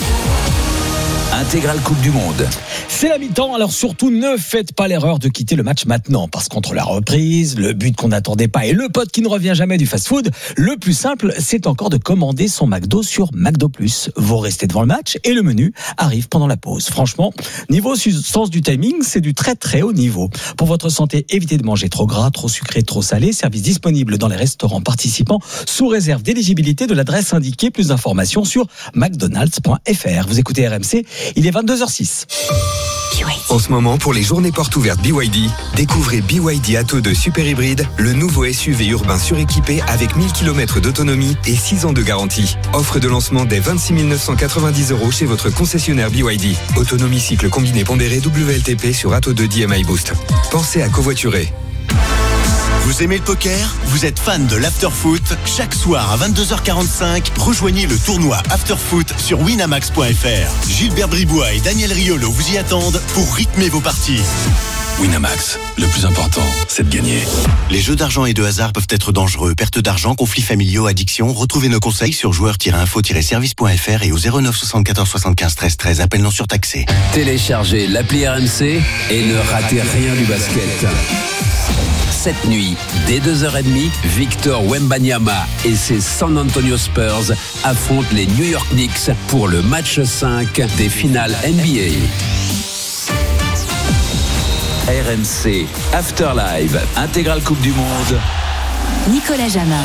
intégrale Coupe du Monde. C'est la mi-temps, alors surtout ne faites pas l'erreur de quitter le match maintenant, parce qu'entre la reprise, le but qu'on n'attendait pas et le pote qui ne revient jamais du fast-food, le plus simple, c'est encore de commander son McDo sur McDo+. Vous restez devant le match et le menu arrive pendant la pause. Franchement, niveau sens du timing, c'est du très très haut niveau. Pour votre santé, évitez de manger trop gras, trop sucré, trop salé. Service disponible dans les restaurants participants sous réserve d'éligibilité de l'adresse indiquée. Plus d'informations sur mcdonalds.fr. Vous écoutez RMC, il est 22h06. En ce moment, pour les journées portes ouvertes BYD, découvrez BYD Atto 2 Super Hybride, le nouveau SUV urbain suréquipé avec 1000 km d'autonomie et 6 ans de garantie. Offre de lancement dès 26 990 € chez votre concessionnaire BYD. Autonomie cycle combiné pondéré WLTP sur Atto 2 DMI Boost. Pensez à covoiturer. Vous aimez le poker? Vous êtes fan de l'afterfoot? Chaque soir à 22h45, rejoignez le tournoi Afterfoot sur winamax.fr. Gilbert Bribois et Daniel Riolo vous y attendent pour rythmer vos parties. Winamax, le plus important, c'est de gagner. Les jeux d'argent et de hasard peuvent être dangereux. Perte d'argent, conflits familiaux, addiction. Retrouvez nos conseils sur joueurs-info-service.fr et au 09 74 75 13 13. Appel non surtaxé. Téléchargez l'appli RMC et ne ratez rien du basket. Cette nuit, dès 2h30, Victor Wembanyama et ses San Antonio Spurs affrontent les New York Knicks pour le match 5 des finales NBA. RMC Afterlive, intégrale Coupe du Monde. Nicolas Jamin.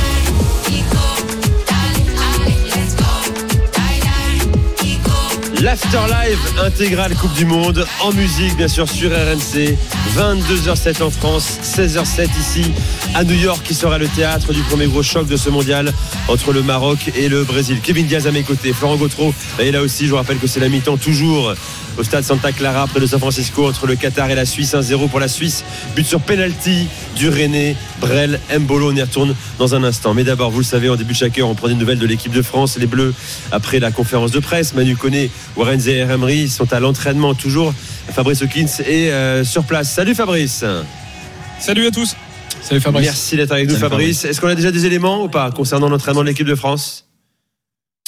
L'Afterlive intégrale Coupe du Monde en musique bien sûr sur RMC. 22h07 en France, 16h07 ici à New York qui sera le théâtre du premier gros choc de ce mondial entre le Maroc et le Brésil. Kevin Diaz à mes côtés, Florent Gautreau est là aussi. Je vous rappelle que c'est la mi-temps toujours au stade Santa Clara près de San Francisco entre le Qatar et la Suisse. 1-0 pour la Suisse, but sur penalty du René Brel Mbolo. On y retourne dans un instant, mais d'abord vous le savez, en début de chaque heure on prend des nouvelles de l'équipe de France. Les Bleus après la conférence de presse, Manu Koné, Warren Zaïre-Emery sont à l'entraînement toujours. Fabrice Hawkins est sur place. Salut Fabrice. Salut à tous. Salut Fabrice. Merci d'être avec nous Fabrice. Est-ce qu'on a déjà des éléments ou pas concernant l'entraînement de l'équipe de France?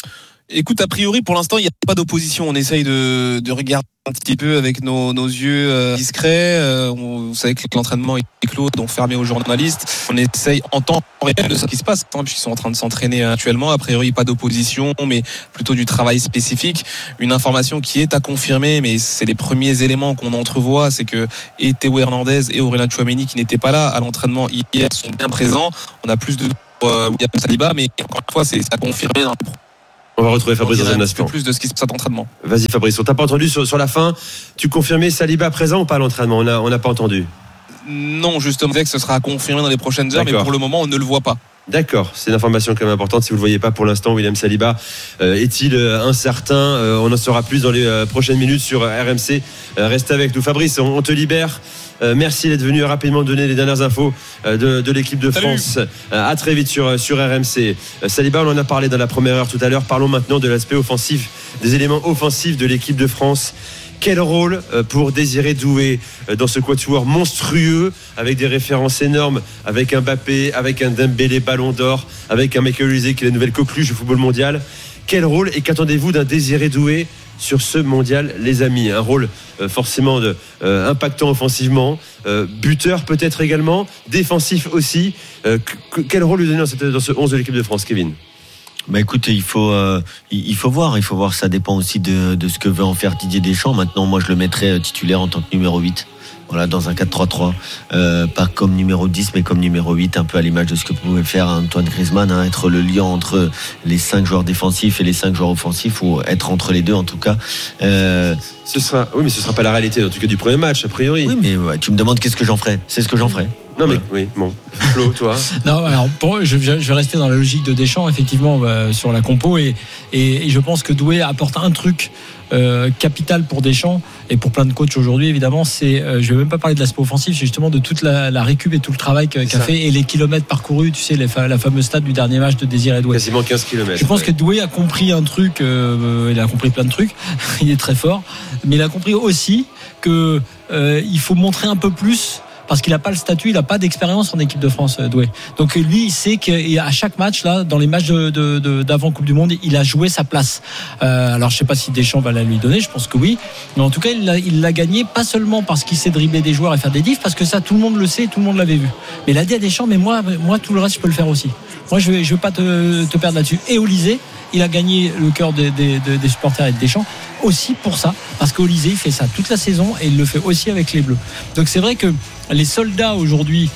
Écoute, a priori, pour l'instant, il n'y a pas d'opposition. On essaye de regarder un petit peu avec nos yeux discrets. Vous savez que l'entraînement est clos, donc fermé aux journalistes. On essaye en temps réel de ce qui se passe, puisqu'ils sont en train de s'entraîner actuellement. A priori, pas d'opposition, mais plutôt du travail spécifique. Une information qui est à confirmer, mais c'est les premiers éléments qu'on entrevoit, c'est que et Théo Hernandez et Aurélien Tchouaméni, qui n'étaient pas là à l'entraînement hier, sont bien présents. On a plus de William Saliba, mais encore une fois, c'est à confirmer dans les. On va retrouver Fabrice dans un instant. Plus de ce qui se passe à l'entraînement. Vas-y Fabrice, on t'a pas entendu sur la fin. Tu confirmais Saliba présent ou pas à l'entraînement? On n'a pas entendu. Non, justement, que ce sera confirmé dans les prochaines heures, mais pour le moment, on ne le voit pas. D'accord, c'est une information quand même importante. Si vous ne le voyez pas pour l'instant, William Saliba est-il incertain? On en saura plus dans les prochaines minutes sur RMC. Restez avec nous. Fabrice, on te libère. Merci d'être venu rapidement donner les dernières infos de l'équipe de France. À très vite sur RMC. Saliba, on en a parlé dans la première heure tout à l'heure. Parlons maintenant de l'aspect offensif, des éléments offensifs de l'équipe de France. Quel rôle pour Désiré Doué dans ce quatuor monstrueux, avec des références énormes, avec un Mbappé, avec un Dembélé Ballon d'Or, avec un Michael Olise qui est la nouvelle coqueluche du football mondial. Quel rôle et qu'attendez-vous d'un Désiré Doué sur ce mondial, les amis? Un rôle forcément impactant offensivement, buteur peut-être également, défensif aussi. Quel rôle lui donner dans ce 11 de l'équipe de France, Kevin? Bah écoute, il faut voir. Ça dépend aussi de ce que veut en faire Didier Deschamps. Maintenant, moi, je le mettrais titulaire en tant que numéro 8. Voilà, dans un 4-3-3, pas comme numéro 10, mais comme numéro 8, un peu à l'image de ce que pouvait faire Antoine Griezmann, être le lien entre les 5 joueurs défensifs et les 5 joueurs offensifs, ou être entre les deux en tout cas. Ce sera pas la réalité en tout cas du premier match a priori. Oui, mais tu me demandes qu'est-ce que j'en ferais. C'est ce que j'en ferais. Non mais oui, bon. Flo, toi. Non, alors je vais rester dans la logique de Deschamps effectivement sur la compo et je pense que Doué apporte un truc capital pour Deschamps et pour plein de coachs aujourd'hui évidemment. C'est je vais même pas parler de l'aspect offensif, c'est justement de toute la récup et tout le travail qu'a fait et les kilomètres parcourus. Tu sais la fameuse stat du dernier match de Désiré Doué. Quasiment 15 km. Je pense que Doué a compris un truc. Il a compris plein de trucs. Il est très fort, mais il a compris aussi que il faut montrer un peu plus. Parce qu'il n'a pas le statut, il n'a pas d'expérience en équipe de France, Doué. Donc lui, il sait qu'à chaque match, là, dans les matchs d'avant Coupe du Monde, il a joué sa place. Alors je ne sais pas si Deschamps va la lui donner, je pense que oui. Mais en tout cas, il l'a gagné, pas seulement parce qu'il sait dribbler des joueurs et faire des diffs, parce que ça, tout le monde le sait, tout le monde l'avait vu. Mais il a dit à Deschamps, mais moi, tout le reste, je peux le faire aussi. Moi, je veux pas te perdre là-dessus. Et Olysée, il a gagné le cœur des supporters et de Deschamps aussi pour ça, parce qu'Olysée, il fait ça toute la saison et il le fait aussi avec les Bleus. Donc c'est vrai que les soldats aujourd'hui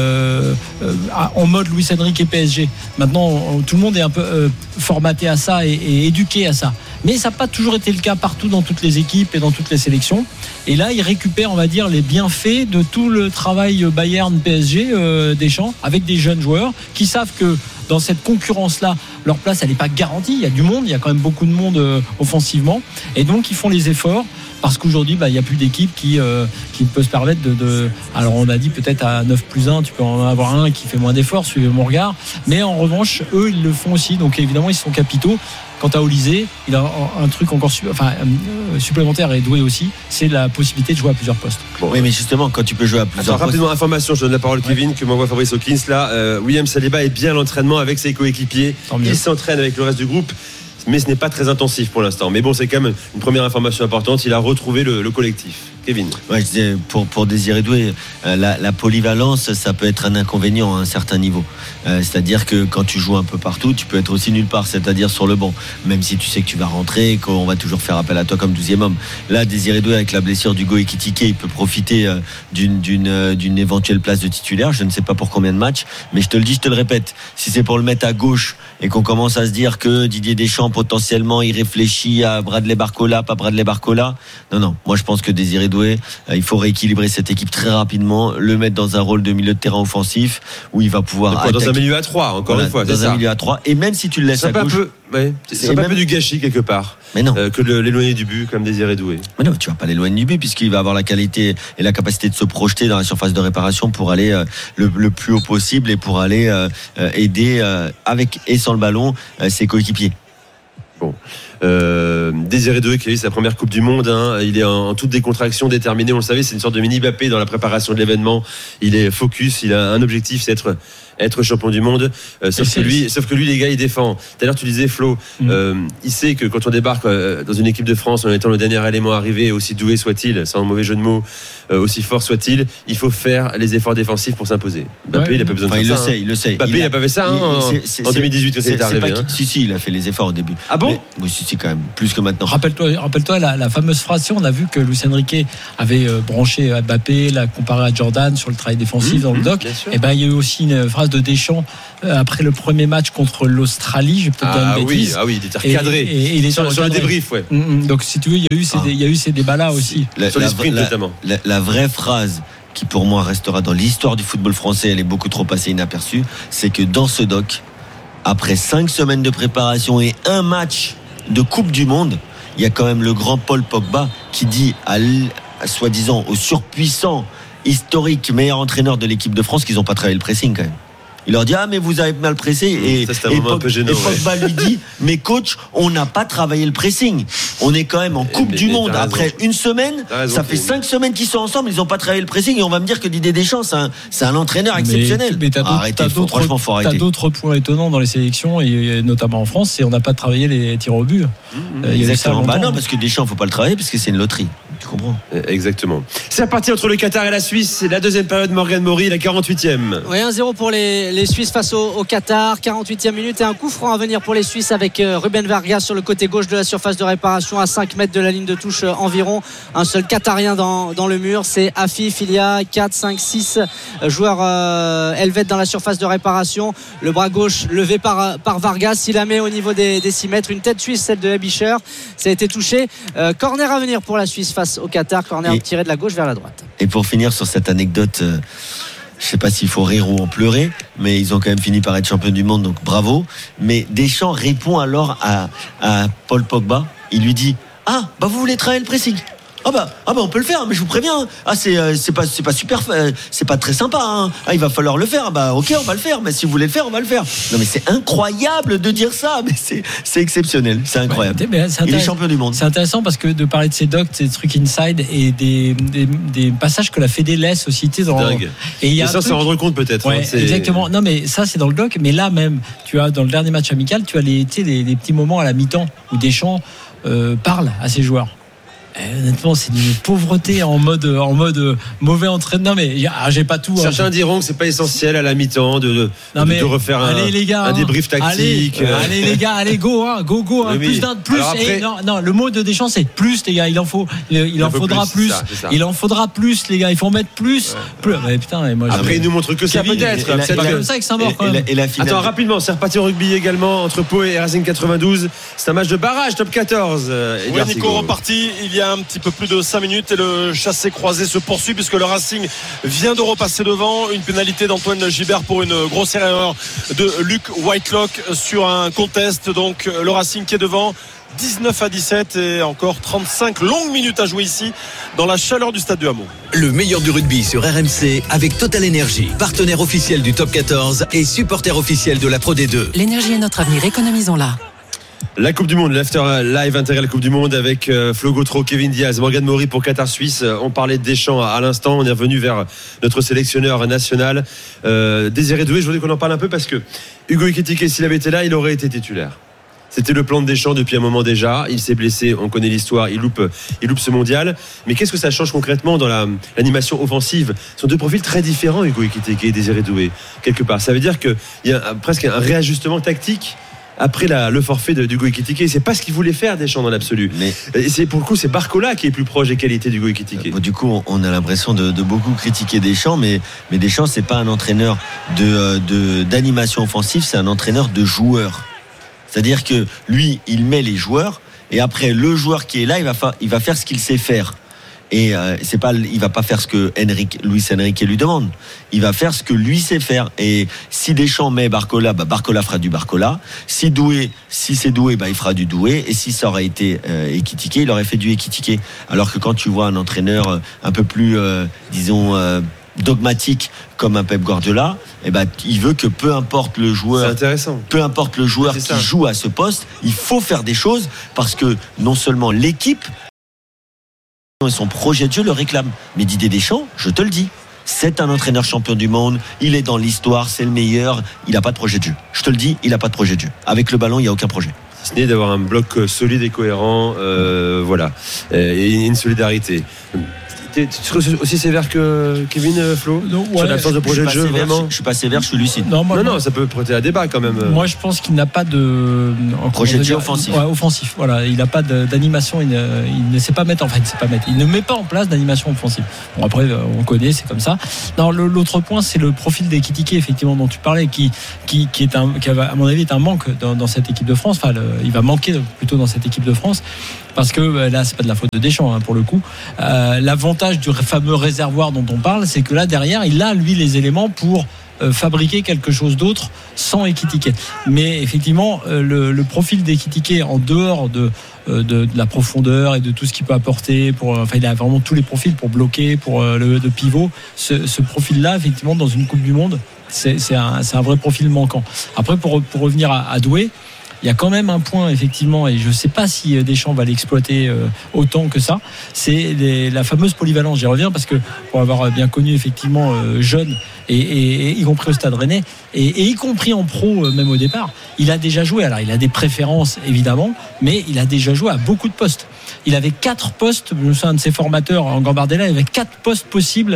en mode Luis Enrique et PSG, maintenant tout le monde est un peu formaté à ça et éduqué à ça, mais ça n'a pas toujours été le cas partout dans toutes les équipes et dans toutes les sélections. Et là il récupère, on va dire, les bienfaits de tout le travail Bayern PSG Deschamps, avec des jeunes joueurs qui savent que dans cette concurrence-là, leur place, elle n'est pas garantie. Il y a du monde, il y a quand même beaucoup de monde offensivement. Et donc, ils font les efforts. Parce qu'aujourd'hui, il n'y a plus d'équipe qui peut se permettre alors, on a dit peut-être à 9+1, tu peux en avoir un qui fait moins d'efforts, suivez mon regard. Mais en revanche, eux, ils le font aussi. Donc, évidemment, ils sont capitaux. Quant à Olysée, il a un truc encore supplémentaire et Doué aussi, c'est la possibilité de jouer à plusieurs postes. Bon, oui, mais justement, quand tu peux jouer à plusieurs postes. Rapidement, information, je donne la parole à Kevin, que m'envoie Fabrice Hawkins. Là, William Saliba est bien à l'entraînement avec ses coéquipiers. Il s'entraîne avec le reste du groupe, mais ce n'est pas très intensif pour l'instant. Mais bon, c'est quand même une première information importante. Il a retrouvé le collectif. Kevin. Ouais, je disais, pour Désiré Doué, la polyvalence, ça peut être un inconvénient à un certain niveau. C'est-à-dire que quand tu joues un peu partout, tu peux être aussi nulle part, c'est-à-dire sur le banc. Même si tu sais que tu vas rentrer, qu'on va toujours faire appel à toi comme 12e homme. Là, Désiré Doué, avec la blessure d'Hugo Ekitike, il peut profiter d'une éventuelle place de titulaire. Je ne sais pas pour combien de matchs, mais je te le dis, je te le répète. Si c'est pour le mettre à gauche et qu'on commence à se dire que Didier Deschamps, potentiellement, il réfléchit à Bradley Barcola, pas Bradley Barcola. Non. Moi, je pense que Désiré Doué, il faut rééquilibrer cette équipe très rapidement, le mettre dans un rôle de milieu de terrain offensif où il va pouvoir dans un milieu à 3, encore une fois, dans un milieu à 3, et même si tu le laisses à gauche, c'est un peu du gâchis quelque part. Mais non. Que de l'éloigner du but comme Désiré Doué. Mais non, tu vas pas l'éloigner du but puisqu'il va avoir la qualité et la capacité de se projeter dans la surface de réparation pour aller le plus haut possible et pour aller aider avec et sans le ballon ses coéquipiers. Bon. Désiré Doué qui a eu sa première Coupe du Monde, il est en toute décontraction, déterminé, on le savait, c'est une sorte de mini Mbappé dans la préparation de l'événement. Il est focus, il a un objectif, c'est être champion du monde. Sauf que lui, les gars, il défend. Tout à l'heure, tu disais, Flo, il sait que quand on débarque dans une équipe de France en étant le dernier élément arrivé, aussi doué soit-il, sans mauvais jeu de mots, aussi fort soit-il, il faut faire les efforts défensifs pour s'imposer. Mbappé, il a pas besoin de faire ça. Il le sait. Mbappé, il a pas fait ça en 2018 quand il est arrivé. Si, il a fait les efforts au début. Ah bon? Oui, si, quand même, plus que maintenant. Rappelle-toi la fameuse phrase. On a vu que Luis Enrique avait branché Mbappé, l'a comparé à Jordan sur le travail défensif dans le doc. Et ben il y a eu aussi une phrase de Deschamps après le premier match contre l'Australie. J'ai peut-être dire une bêtise. Il était recadré. Et il est sur le débrief, ouais. Donc si tu veux, il y a eu ces débats-là aussi. Sur les sprints notamment. La vraie phrase qui pour moi restera dans l'histoire du football français, elle est beaucoup trop passée inaperçue, c'est que dans ce doc, après 5 semaines de préparation et un match de Coupe du Monde, il y a quand même le grand Paul Pogba qui dit soi-disant au surpuissant historique meilleur entraîneur de l'équipe de France qu'ils n'ont pas travaillé le pressing quand même. Il leur dit mais vous avez mal pressé et Pogba lui dit mais coach, on n'a pas travaillé le pressing. On est quand même en Coupe du Monde après une semaine. Ça fait 5 semaines qu'ils sont ensemble, ils n'ont pas travaillé le pressing et on va me dire que Didier Deschamps c'est un entraîneur exceptionnel. Mais franchement, faut arrêter. T'as d'autres points étonnants dans les sélections et notamment en France, c'est on n'a pas travaillé les tirs au but. Exactement. Non, parce que Deschamps faut pas le travailler parce que c'est une loterie. Tu comprends? Exactement. C'est reparti entre le Qatar et la Suisse. C'est la deuxième période. Morgan Maury, la 48e. Oui, 1-0 pour les Suisses face au Qatar. 48e minute et un coup franc à venir pour les Suisses avec Ruben Vargas sur le côté gauche de la surface de réparation à 5 mètres de la ligne de touche environ. Un seul Qatarien dans le mur, c'est Afif. Il y a 4, 5, 6 joueurs helvètes dans la surface de réparation. Le bras gauche levé par Vargas. Il la met au niveau des 6 mètres. Une tête suisse, celle de Ebischer. Ça a été touché. Corner à venir pour la Suisse face au Qatar. Corner tiré de la gauche vers la droite. Et pour finir sur cette anecdote, je sais pas s'il faut rire ou en pleurer, mais ils ont quand même fini par être champions du monde, donc bravo. Mais Deschamps répond alors à Paul Pogba. Il lui dit vous voulez travailler le pressing? On peut le faire, mais je vous préviens. C'est pas super, c'est pas très sympa. Il va falloir le faire. Ok, on va le faire. Mais si vous voulez le faire, on va le faire. Non, mais c'est incroyable de dire ça. Mais c'est exceptionnel, c'est incroyable. Il est champion du monde. C'est intéressant parce que de parler de ces docs, ces trucs inside et des passages que la Fédé laisse aussi. C'est dingue. Et ça, c'est rendre compte peut-être. Ouais, exactement. Non, mais ça, c'est dans le doc. Mais là même, tu as dans le dernier match amical, tu as les petits moments à la mi-temps où Deschamps parle à ses joueurs. Honnêtement, c'est d'une pauvreté en mode mauvais entraîneur. Mais j'ai pas tout. Certains diront que c'est pas essentiel à la mi-temps de refaire un débrief tactique. Allez les gars, allez go. Plus. Après, le mot de Deschamps c'est plus les gars. Il en faudra plus. Il en faudra plus les gars. Il faut en mettre plus. Mais putain. Après, il nous montre que ça peut-être. C'est pas comme ça que ça mord. Attends, rapidement, c'est reparti au rugby également entre Pau et Racing 92. C'est un match de barrage, top 14. Nico reparti. Il y a un petit peu plus de 5 minutes et le chassé-croisé se poursuit puisque le Racing vient de repasser devant. Une pénalité d'Antoine Gibert pour une grosse erreur de Luc Whitelock sur un contest. Donc le Racing qui est devant 19-17 et encore 35 longues minutes à jouer ici dans la chaleur du stade du Hameau. Le meilleur du rugby sur RMC avec Total Energy, partenaire officiel du Top 14 et supporter officiel de la Pro D2. L'énergie est notre avenir, économisons-la. La Coupe du Monde, l'after live intégral Coupe du Monde avec Flo Gautreau, Kevin Diaz, Morgan Maury pour Qatar Suisse. On parlait de Deschamps à l'instant, on est revenu vers notre sélectionneur national Désiré Doué. Je voudrais qu'on en parle un peu parce que Hugo Ekitike, s'il avait été là, il aurait été titulaire. C'était le plan de Deschamps depuis un moment déjà. Il s'est blessé, on connaît l'histoire, il loupe ce mondial. Mais qu'est-ce que ça change concrètement dans l'animation offensive? Ce sont deux profils très différents, Hugo Ekitike et Désiré Doué, quelque part. Ça veut dire qu'il y a presque un réajustement tactique après le forfait d'Hugo Ekitike. C'est pas ce qu'il voulait faire Deschamps dans l'absolu. Mais c'est pour le coup, c'est Barcola qui est plus proche des qualités d'Hugo Ekitike. Du coup, on a l'impression de beaucoup critiquer Deschamps, mais Deschamps, c'est pas un entraîneur d'animation offensive, c'est un entraîneur de joueurs. C'est-à-dire que lui, il met les joueurs et après le joueur qui est là, il va faire ce qu'il sait faire. Et il va pas faire ce que Luis Enrique lui demande. Il va faire ce que lui sait faire. Et si Deschamps met Barcola, Barcola fera du Barcola. Si c'est Doué, il fera du Doué. Et si ça aurait été Ekitike, il aurait fait du Ekitike. Alors que quand tu vois un entraîneur un peu plus, dogmatique comme un Pep Guardiola, il veut que peu importe le joueur, qui joue à ce poste, il faut faire des choses parce que non seulement l'équipe et son projet de jeu le réclament. Mais Didier Deschamps, je te le dis, C'est un entraîneur champion du monde. Il est dans l'histoire. C'est le meilleur. Il n'a pas de projet de jeu. Je te le dis, il n'a pas de projet de jeu. Avec le ballon, il n'y a aucun projet. Ce n'est d'avoir un bloc solide et cohérent, voilà, et une solidarité. Tu serais aussi sévère que Kevin, Flo, sur l'absence de projet de jeu, vraiment? Je suis pas sévère, je suis lucide. Non, ça peut prêter à débat quand même. Moi, je pense qu'il n'a pas de projet de jeu offensif. Ouais, offensif. Voilà, il n'a pas d'animation. Il ne sait pas mettre. Enfin, il ne sait pas mettre. Il ne met pas en place d'animation offensive. Bon, après, on connaît, c'est comme ça. Non, l'autre point, c'est le profil d'Ekitike, effectivement, dont tu parlais, qui à mon avis, est un manque dans cette équipe de France. Enfin, il va manquer plutôt dans cette équipe de France. Parce que là, c'est pas de la faute de Deschamps, pour le coup. L'avantage du fameux réservoir dont on parle, c'est que là derrière, il a lui les éléments pour fabriquer quelque chose d'autre sans Ekitike. Mais effectivement, le profil d'Ekitike en dehors de la profondeur et de tout ce qu'il peut apporter, il a vraiment tous les profils pour bloquer, pour le pivot. Ce profil-là, effectivement, dans une Coupe du Monde, c'est un vrai profil manquant. Après, pour revenir à Doué. Il y a quand même un point, effectivement, et je ne sais pas si Deschamps va l'exploiter autant que ça, c'est la fameuse polyvalence. J'y reviens parce que pour avoir bien connu, effectivement, jeune, et y compris au Stade Rennais, et y compris en pro, même au départ, il a déjà joué. Alors, il a des préférences, évidemment, mais il a déjà joué à beaucoup de postes. Il avait 4 postes, je me souviens de ses formateurs en Gambardella, il avait 4 postes possibles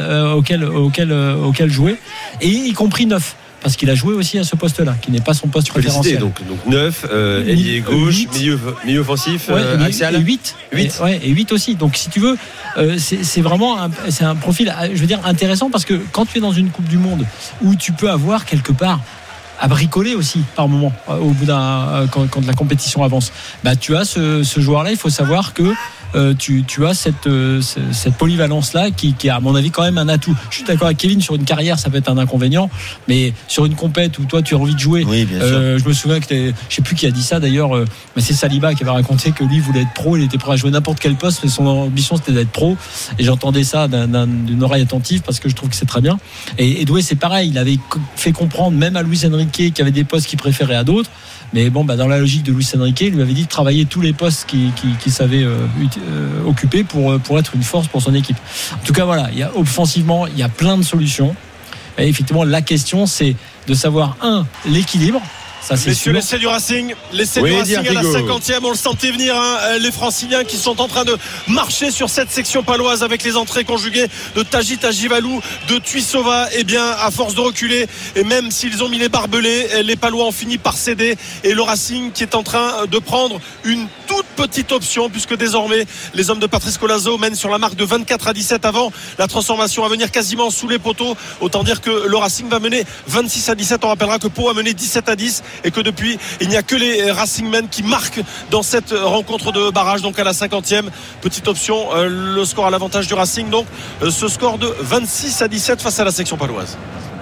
auxquels jouer, et y compris 9. Parce qu'il a joué aussi à ce poste-là, qui n'est pas son poste préférentiel. Donc 9, ailier gauche, milieu offensif, axial. Et 8. Et 8 aussi. Donc si tu veux, c'est vraiment un profil, je veux dire, intéressant, parce que quand tu es dans une Coupe du Monde où tu peux avoir quelque part à bricoler aussi par moment au bout quand la compétition avance, tu as ce joueur-là. Il faut savoir que tu as cette polyvalence là qui est à mon avis quand même un atout. Je suis d'accord avec Kevin, sur une carrière ça peut être un inconvénient, mais sur une compète où toi tu as envie de jouer, je me souviens que je sais plus qui a dit ça d'ailleurs, mais c'est Saliba qui avait raconté que lui voulait être pro, il était prêt à jouer n'importe quel poste, mais son ambition c'était d'être pro, et j'entendais ça d'une oreille attentive parce que je trouve que c'est très bien. Et Doué c'est pareil, il avait fait comprendre même à Luis Enrique qu'il y avait des postes qu'il préférait à d'autres. Mais bon, dans la logique de Luis Enrique, il lui avait dit de travailler tous les postes qu'il savait occuper pour être une force pour son équipe. En tout cas, voilà, offensivement, il y a plein de solutions. Et effectivement, la question, c'est de savoir, l'équilibre. Ça, c'est messieurs, l'essai du Racing à la 50e, on le sentait venir, les Franciliens qui sont en train de marcher sur cette section paloise avec les entrées conjuguées de Tajit Ajivalou, de Tuisova. Et bien, à force de reculer, et même s'ils ont mis les barbelés, les Palois ont fini par céder, et le Racing qui est en train de prendre une toute petite option, puisque désormais les hommes de Patrice Colazo mènent sur la marque de 24-17 avant la transformation à venir quasiment sous les poteaux. Autant dire que le Racing va mener 26-17. On rappellera que Pau a mené 17-10 et que depuis il n'y a que les Racingmen qui marquent dans cette rencontre de barrage. Donc à la 50e, petite option, le score à l'avantage du Racing, donc ce score de 26-17 face à la section paloise.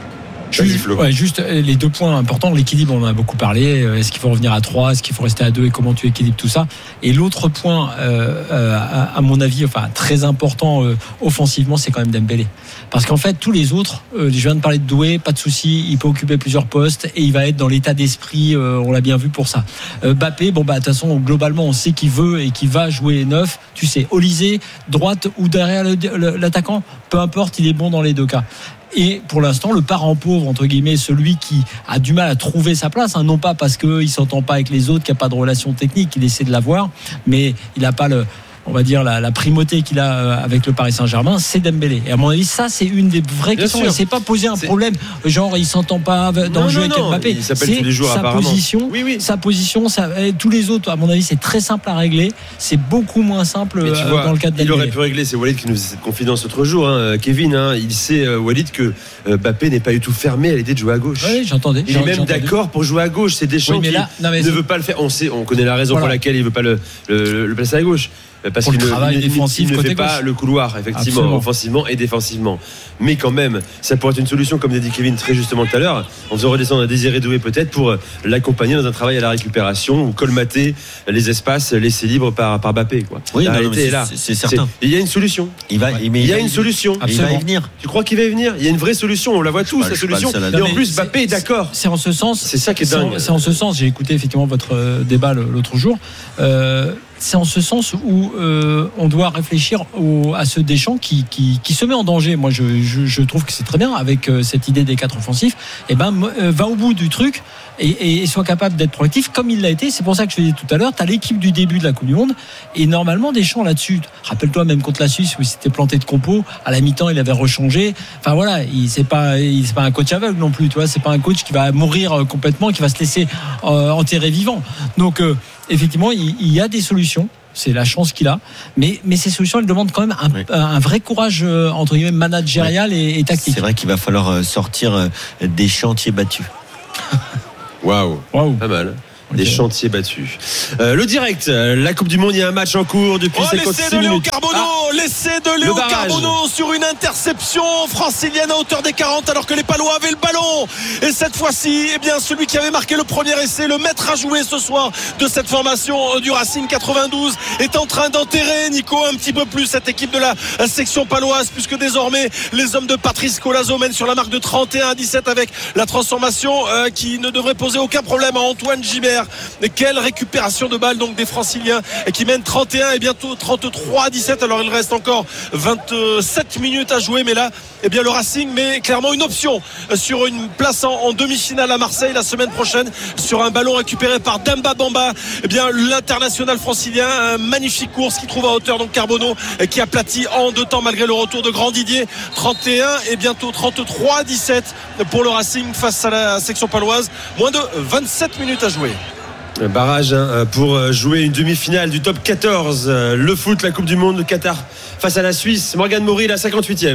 Juste les 2 points importants, l'équilibre, on en a beaucoup parlé. Est-ce qu'il faut revenir à 3, est-ce qu'il faut rester à 2, et comment tu équilibres tout ça? Et l'autre point, à mon avis, très important offensivement, c'est quand même Dembélé. Parce qu'en fait, tous les autres, je viens de parler de Doué, pas de souci, il peut occuper plusieurs postes et il va être dans l'état d'esprit, on l'a bien vu pour ça. Mbappé, de toute façon, globalement, on sait qu'il veut et qu'il va jouer 9. Tu sais, Olysée, droite ou derrière l'attaquant, peu importe, il est bon dans les 2 cas. Et pour l'instant, le parent pauvre, entre guillemets, celui qui a du mal à trouver sa place, non pas parce qu'il s'entend pas avec les autres, qu'il n'y a pas de relation technique, il essaie de l'avoir, mais il n'a pas on va dire la primauté qu'il a avec le Paris Saint-Germain, c'est Dembélé. Et à mon avis, ça c'est une des vraies questions. Et c'est pas poser un problème, genre il s'entend pas dans le jeu avec Mbappé. Il s'appelle tous les jours, apparemment. Sa position, tous les autres, à mon avis, c'est très simple à régler. C'est beaucoup moins simple dans le cas de Dembélé. Il aurait pu régler. C'est Walid qui nous faisait cette confidence l'autre jour. Kevin, il sait, Walid, que Mbappé n'est pas du tout fermé à l'idée de jouer à gauche. Oui, j'entendais. Il est même d'accord pour jouer à gauche. C'est Deschamps qui ne veut pas le faire. On connaît la raison pour laquelle il ne veut pas le placer à gauche. Parce qu'il ne fait pas le couloir, effectivement, absolument, offensivement et défensivement. Mais quand même, ça pourrait être une solution, comme l'a dit Kevin très justement tout à l'heure, en faisant redescendre à Désiré Doué peut-être pour l'accompagner dans un travail à la récupération ou colmater les espaces laissés libres par Mbappé. Oui, la réalité est là. C'est certain. Il y a une solution. Il y a une solution. Il va y venir. Tu crois qu'il va y venir? Il y a une vraie solution. On la voit tous, la solution. Et en plus, Mbappé est d'accord. C'est en ce sens. C'est ça qui est dingue. C'est en ce sens. J'ai écouté effectivement votre débat l'autre jour. c'est en ce sens où on doit réfléchir à ce Deschamps qui se met en danger. Moi, je trouve que c'est très bien avec cette idée des 4 offensifs. Et va au bout du truc et soit capable d'être proactif comme il l'a été. C'est pour ça que je disais tout à l'heure, tu as l'équipe du début de la Coupe du Monde et normalement Deschamps là-dessus. Rappelle-toi même contre la Suisse où il s'était planté de compo. À la mi-temps, il avait rechangé. Enfin voilà, c'est pas un coach aveugle non plus. Tu vois, c'est pas un coach qui va mourir complètement, qui va se laisser enterrer vivant. Donc effectivement, il y a des solutions. C'est la chance qu'il a, mais ces solutions, elles demandent quand même un vrai courage entre guillemets managérial et tactique. C'est vrai qu'il va falloir sortir des chantiers battus. Waouh, pas mal. Des chantiers battus. Le direct, la Coupe du Monde, il y a un match en cours depuis 56 minutes. L'essai de Léo Carbonneau sur une interception francilienne à hauteur des 40 alors que les Palois avaient le ballon. Et cette fois-ci, eh bien, celui qui avait marqué le premier essai, le maître à jouer ce soir de cette formation du Racing 92, est en train d'enterrer, Nico, un petit peu plus cette équipe de la section paloise, puisque désormais les hommes de Patrice Colazo mènent sur la marque de 31-17 avec la transformation qui ne devrait poser aucun problème à Antoine Gibert. Et quelle récupération de balle donc des Franciliens qui mènent 31 et bientôt 33-17. Alors il reste encore 27 minutes à jouer, mais là eh bien le Racing met clairement une option sur une place en demi-finale à Marseille la semaine prochaine sur un ballon récupéré par Demba Bamba. Eh bien l'international francilien, un magnifique course qui trouve à hauteur donc Carbonneau qui aplatit en 2 temps malgré le retour de Grand Didier. 31 et bientôt 33-17 pour le Racing face à la section paloise. Moins de 27 minutes à jouer. Barrage pour jouer une demi-finale du top 14. Le foot, la Coupe du Monde, Qatar face à la Suisse. Morgan Maury, la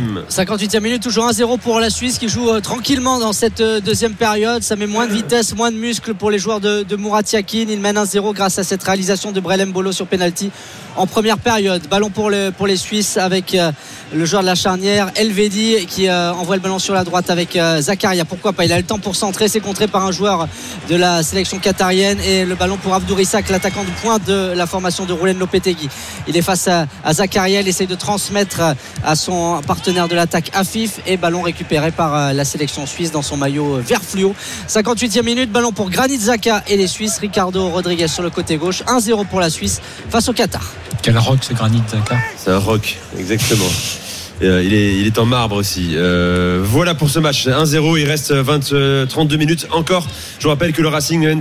58e minute, toujours 1-0 pour la Suisse qui joue tranquillement dans cette deuxième période. Ça met moins de vitesse, moins de muscles pour les joueurs de Murat Yakin. Il mène 1-0 grâce à cette réalisation de Brelem Bolo sur penalty en première période. Ballon pour les Suisses avec le joueur de la charnière Elvedi qui envoie le ballon sur la droite avec Zakaria. Pourquoi pas, il a le temps pour centrer. C'est contré par un joueur de la sélection qatarienne et le ballon pour Abdourissak, l'attaquant de pointe de la formation de Roulen Lopetegui. Il est face à Zakaria, il essaye de transmettre à son partenaire de l'attaque Afif et ballon récupéré par la sélection suisse dans son maillot vert fluo. 58e minute, ballon pour Granit Xhaka et les Suisses. Ricardo Rodriguez sur le côté gauche. 1-0 pour la Suisse face au Qatar. Quel rock ce Granit Xhaka. C'est un rock, exactement. Il est en marbre aussi. Voilà pour ce match 1-0, il reste 32 minutes encore. Je vous rappelle que le Racing mène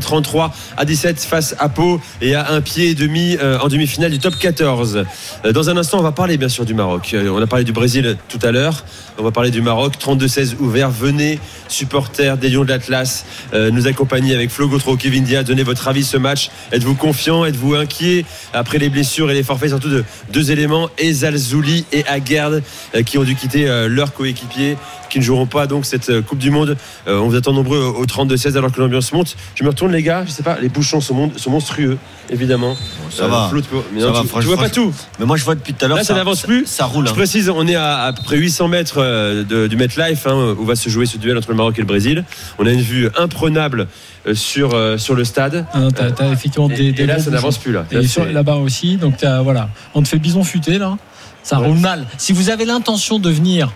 33-17 face à Pau et à un pied et demi en demi-finale du top 14. Dans un instant on va parler bien sûr du Maroc. On a parlé du Brésil tout à l'heure. On va parler du Maroc. 32-16 ouvert. Venez, supporters des Lions de l'Atlas, nous accompagner avec Flo Gautreau, Kevin Diaz. Donnez votre avis ce match. Êtes-vous confiant? Êtes-vous inquiet après les blessures et les forfaits, surtout de 2 éléments, Ezal Zouli et Aguerd, qui ont dû quitter leurs coéquipiers, qui ne joueront pas donc cette Coupe du Monde. On vous attend nombreux au 32-16 alors que l'ambiance monte. Je me retourne les gars, je sais pas, les bouchons sont monstrueux évidemment. Ça va. Tu vois pas tout. Mais moi je vois depuis tout à l'heure. Là ça n'avance plus. Ça roule. Je précise, on est à peu près 800 mètres du MetLife où va se jouer ce duel entre le Maroc et le Brésil. On a une vue imprenable sur le stade. T'as effectivement des là ça n'avance plus là. Là-bas aussi, donc voilà, on te fait bison futé là. Ça roule mal. Si vous avez l'intention de venir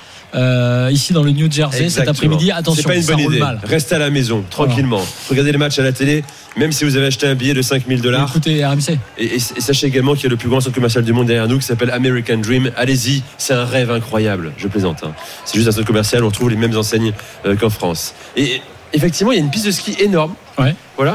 ici dans le New Jersey cet après-midi, attention, c'est pas une ça bonne roule idée. mal. Restez à la maison tranquillement. Voilà. Regardez les matchs à la télé, même si vous avez acheté un billet de $5,000. Écoutez RMC. Et sachez également qu'il y a le plus grand centre commercial du monde derrière nous qui s'appelle American Dream. Allez-y, c'est un rêve incroyable. Je plaisante. C'est juste un centre commercial, on trouve les mêmes enseignes qu'en France. Et effectivement, il y a une piste de ski énorme. Ouais. Voilà.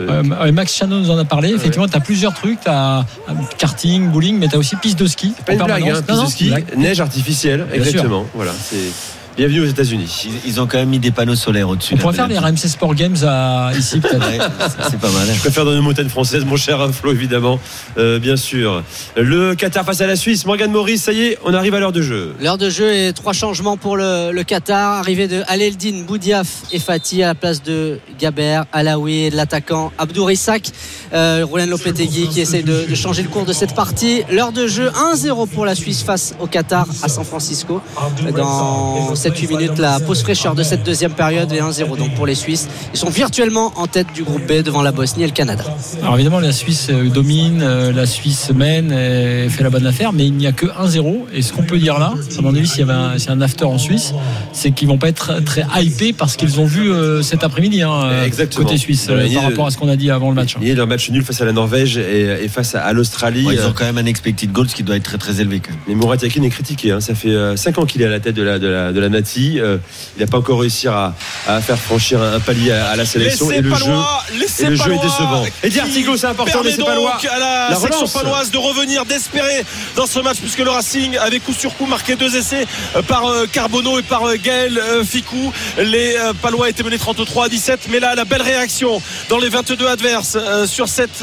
Max Chano nous en a parlé. Effectivement, tu as plusieurs trucs. Tu as karting, bowling, mais tu as aussi piste de ski. C'est pas une blague, piste de ski, neige artificielle. Exactement. Voilà. Bienvenue aux États-Unis. Ils ont quand même mis des panneaux solaires au-dessus. On pourrait faire les RMC Sport Games ici peut-être. Ouais, c'est pas mal. Je préfère dans une montagne française, mon cher Flo, évidemment. Bien sûr. Le Qatar face à la Suisse. Morgan Maurice, ça y est, on arrive à l'heure de jeu. L'heure de jeu et 3 changements pour le Qatar. Arrivée de Aleldine, Boudiaf et Fati à la place de Gaber, Alaoui et de l'attaquant Abdourissak. Roulen Lopetegui qui essaye de changer le cours de cette partie. L'heure de jeu 1-0 pour la Suisse face au Qatar à San Francisco. Dans 7-8 minutes, la pause fraîcheur de cette deuxième période et 1-0 donc pour les Suisses. Ils sont virtuellement en tête du groupe B devant la Bosnie et le Canada. Alors évidemment la Suisse domine, la Suisse mène et fait la bonne affaire, mais il n'y a que 1-0. Et ce qu'on peut dire là, à mon avis, s'il y avait un after en Suisse, c'est qu'ils vont pas être très hypés parce qu'ils ont vu cet après-midi côté suisse par rapport à ce qu'on a dit avant le match. Il y a eu un match nul face à la Norvège et face à l'Australie. Ils ont quand même un expected goals qui doit être très très élevé quand même. Mais Murat Yakin est critiqué, ça fait 5 ans qu'il est à la tête de la Nati. Il n'a pas encore réussi à faire franchir un palier à la sélection et le jeu est décevant. Et Diartigo, c'est important, mais c'est pas loin. À la section paloise de revenir, d'espérer dans ce match, puisque le Racing avait coup sur coup marqué 2 essais par Carbonneau et par Gaël Ficou. Les Palois étaient menés 33-17, mais là la belle réaction dans les 22 adverses sur cette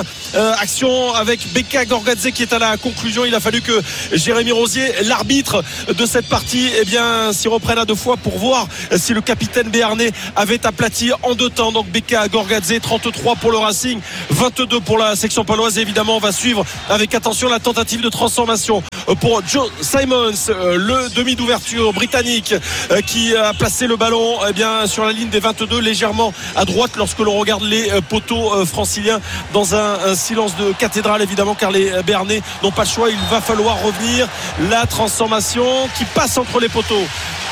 action avec Beka Gorgadze qui est à la conclusion. Il a fallu que Jérémy Rosier, l'arbitre de cette partie, s'y reprenne à 2 fois pour voir si le capitaine béarnais avait aplati en 2 temps. Donc Beka Gorgadze, 33 pour le Racing, 22 pour la section paloise. Et évidemment on va suivre avec attention la tentative de transformation pour Joe Simons, le demi d'ouverture britannique qui a placé le ballon sur la ligne des 22, légèrement à droite lorsque l'on regarde les poteaux franciliens dans un silence de cathédrale évidemment, car les Béarnais n'ont pas le choix. Il va falloir revenir. La transformation qui passe entre les poteaux.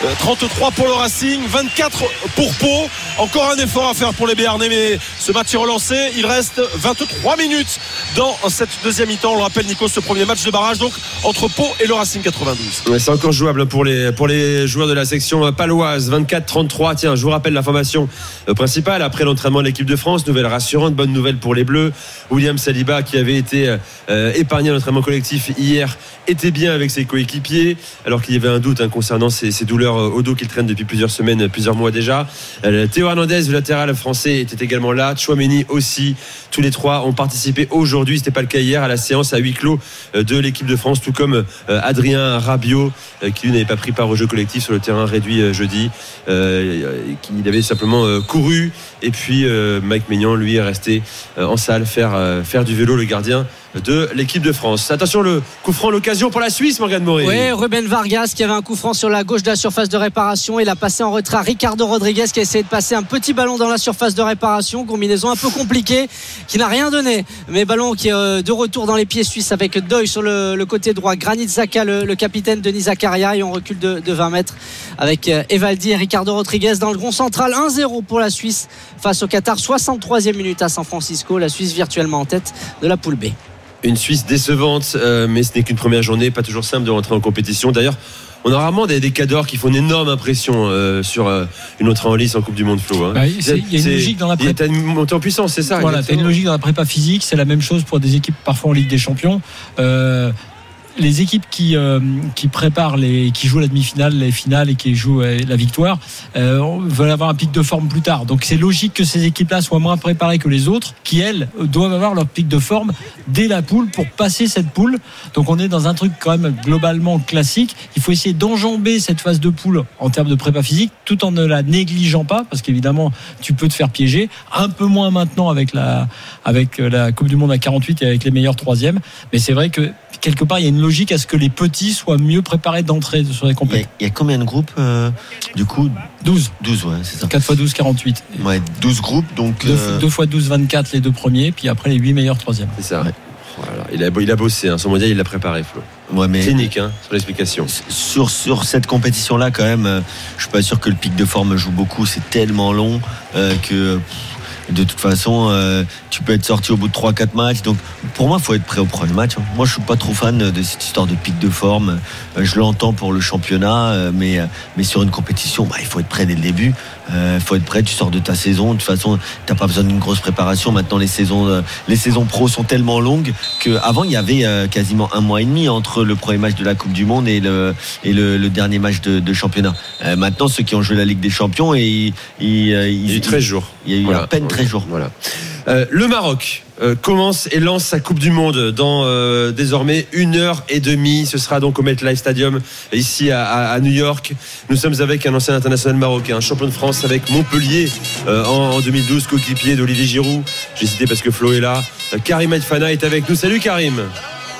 33 pour le Racing, 24 pour Pau. Encore un effort à faire pour les Béarnais, mais ce match est relancé. Il reste 23 minutes dans cette deuxième mi-temps. On le rappelle, Nico, ce premier match de barrage donc entre Pau et le Racing 92. Ouais, c'est encore jouable pour les joueurs de la section paloise. 24-33. Tiens, je vous rappelle la formation principale après l'entraînement de l'équipe de France. Nouvelle rassurante, bonne nouvelle pour les Bleus. William Saliba, qui avait été épargné à l'entraînement collectif hier, était bien avec ses coéquipiers, alors qu'il y avait un doute concernant ses douleurs au dos qu'il traîne depuis plusieurs semaines, plusieurs mois déjà. Théo Hernandez, le latéral français, était également là. Tchouaméni aussi. Tous les trois ont participé aujourd'hui, c'était pas le cas hier, à la séance à huis clos de l'équipe de France, tout comme Adrien Rabiot, qui lui n'avait pas pris part au jeu collectif sur le terrain réduit jeudi. Il avait simplement couru. Et puis Mike Maignan, lui, est resté en salle faire du vélo, le gardien de l'équipe de France. Attention, le coup franc, l'occasion pour la Suisse, Morgane Maury. Oui, Ruben Vargas qui avait un coup franc sur la gauche de la surface de réparation. Il a passé en retrait à Ricardo Rodriguez qui a essayé de passer un petit ballon dans la surface de réparation. Combinaison un peu compliquée qui n'a rien donné. Mais ballon qui est de retour dans les pieds suisses avec Doy sur le côté droit. Granit Xhaka, le capitaine Denis Zakaria. Et on recule de 20 mètres avec Evaldi et Ricardo Rodriguez dans le rond central. 1-0 pour la Suisse face au Qatar. 63e minute à San Francisco. La Suisse virtuellement en tête de la poule B. Une Suisse décevante, mais ce n'est qu'une première journée, pas toujours simple de rentrer en compétition. D'ailleurs, on a rarement des cadors qui font une énorme impression sur une entrée en lice en Coupe du Monde, Flo. Il y a une logique dans la prépa. Tu as une montée en puissance, c'est ça? Voilà, tu as une logique dans la prépa physique. C'est la même chose pour des équipes parfois en Ligue des Champions. Les équipes qui préparent qui jouent la demi-finale, les finales et qui jouent la victoire veulent avoir un pic de forme plus tard. Donc c'est logique que ces équipes-là soient moins préparées que les autres, qui elles doivent avoir leur pic de forme dès la poule pour passer cette poule. Donc on est dans un truc quand même globalement classique. Il faut essayer d'enjamber cette phase de poule en termes de prépa physique, tout en ne la négligeant pas, parce qu'évidemment tu peux te faire piéger. Un peu moins maintenant avec la Coupe du Monde à 48 et avec les meilleurs troisièmes. Mais c'est vrai que quelque part il y a une logique à ce que les petits soient mieux préparés d'entrée sur les compétitions. Il y a combien de groupes du coup? 12. 12, ouais, c'est ça. 4 x 12, 48. Ouais, 12 groupes, donc 2 x 12, 24 les deux premiers, puis après les 8 meilleurs troisièmes. C'est ça. Ouais. Voilà. Il a bossé, son mondial il l'a préparé, Flo. Ouais, mais clinique sur l'explication. Sur cette compétition-là, quand même, je suis pas sûr que le pic de forme joue beaucoup. C'est tellement long que de toute façon tu peux être sorti au bout de 3-4 matchs. Donc pour moi il faut être prêt au premier match. Moi je suis pas trop fan de cette histoire de pic de forme. Je l'entends pour le championnat, mais sur une compétition il faut être prêt dès le début. Faut être prêt, tu sors de ta saison, de toute façon t'as pas besoin d'une grosse préparation. Maintenant les saisons pro sont tellement longues qu'avant il y avait quasiment 1 mois et demi entre le premier match de la Coupe du Monde et le dernier match de championnat. Maintenant ceux qui ont joué la Ligue des Champions il y a eu 13 jours. Il y a eu à peine 13 jours. Voilà. Le Maroc commence et lance sa Coupe du Monde dans désormais 1h30. Ce sera donc au MetLife Stadium ici à New York. Nous sommes avec un ancien international marocain, champion de France avec Montpellier en 2012, coéquipier d'Olivier Giroud. J'ai cité parce que Flo est là. Karim Aït Fana est avec nous. Salut Karim.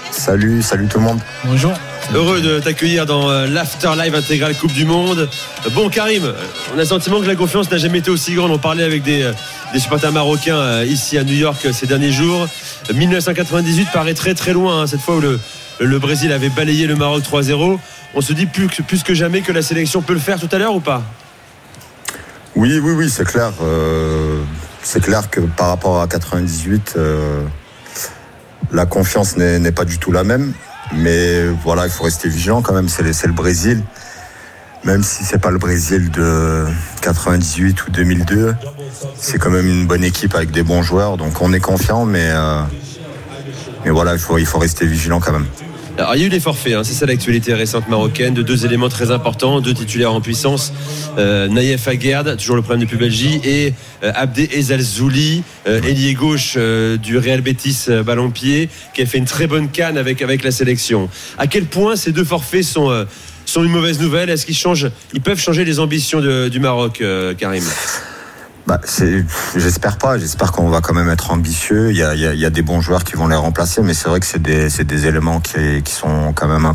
Salut tout le monde. Bonjour. Heureux de t'accueillir dans l'After Live intégral Coupe du Monde. Bon, Karim, on a le sentiment que la confiance n'a jamais été aussi grande. On parlait avec des supporters marocains ici à New York ces derniers jours. 1998 paraît très très loin, cette fois où le Brésil avait balayé le Maroc 3-0. On se dit plus que jamais que la sélection peut le faire tout à l'heure ou pas ? Oui, c'est clair. C'est clair que par rapport à 98, la confiance n'est pas du tout la même. Mais voilà, il faut rester vigilant quand même. C'est le Brésil. Même si c'est pas le Brésil de 98 ou 2002, c'est quand même une bonne équipe avec des bons joueurs. Donc on est confiant, mais voilà, il faut rester vigilant quand même. Alors, il y a eu des forfaits, c'est ça l'actualité récente marocaine, de 2 éléments très importants, 2 titulaires en puissance, Naïef Aguerd, toujours le problème de Pubalji, et Abdé Ezzalzouli, ailier gauche du Real Betis ballon-pied, qui a fait une très bonne CAN avec la sélection. À quel point ces 2 forfaits sont une mauvaise nouvelle ? Est-ce qu'ils peuvent changer les ambitions du Maroc, Karim ? J'espère pas. J'espère qu'on va quand même être ambitieux. Il y a des bons joueurs qui vont les remplacer, mais c'est vrai que c'est des éléments qui sont quand même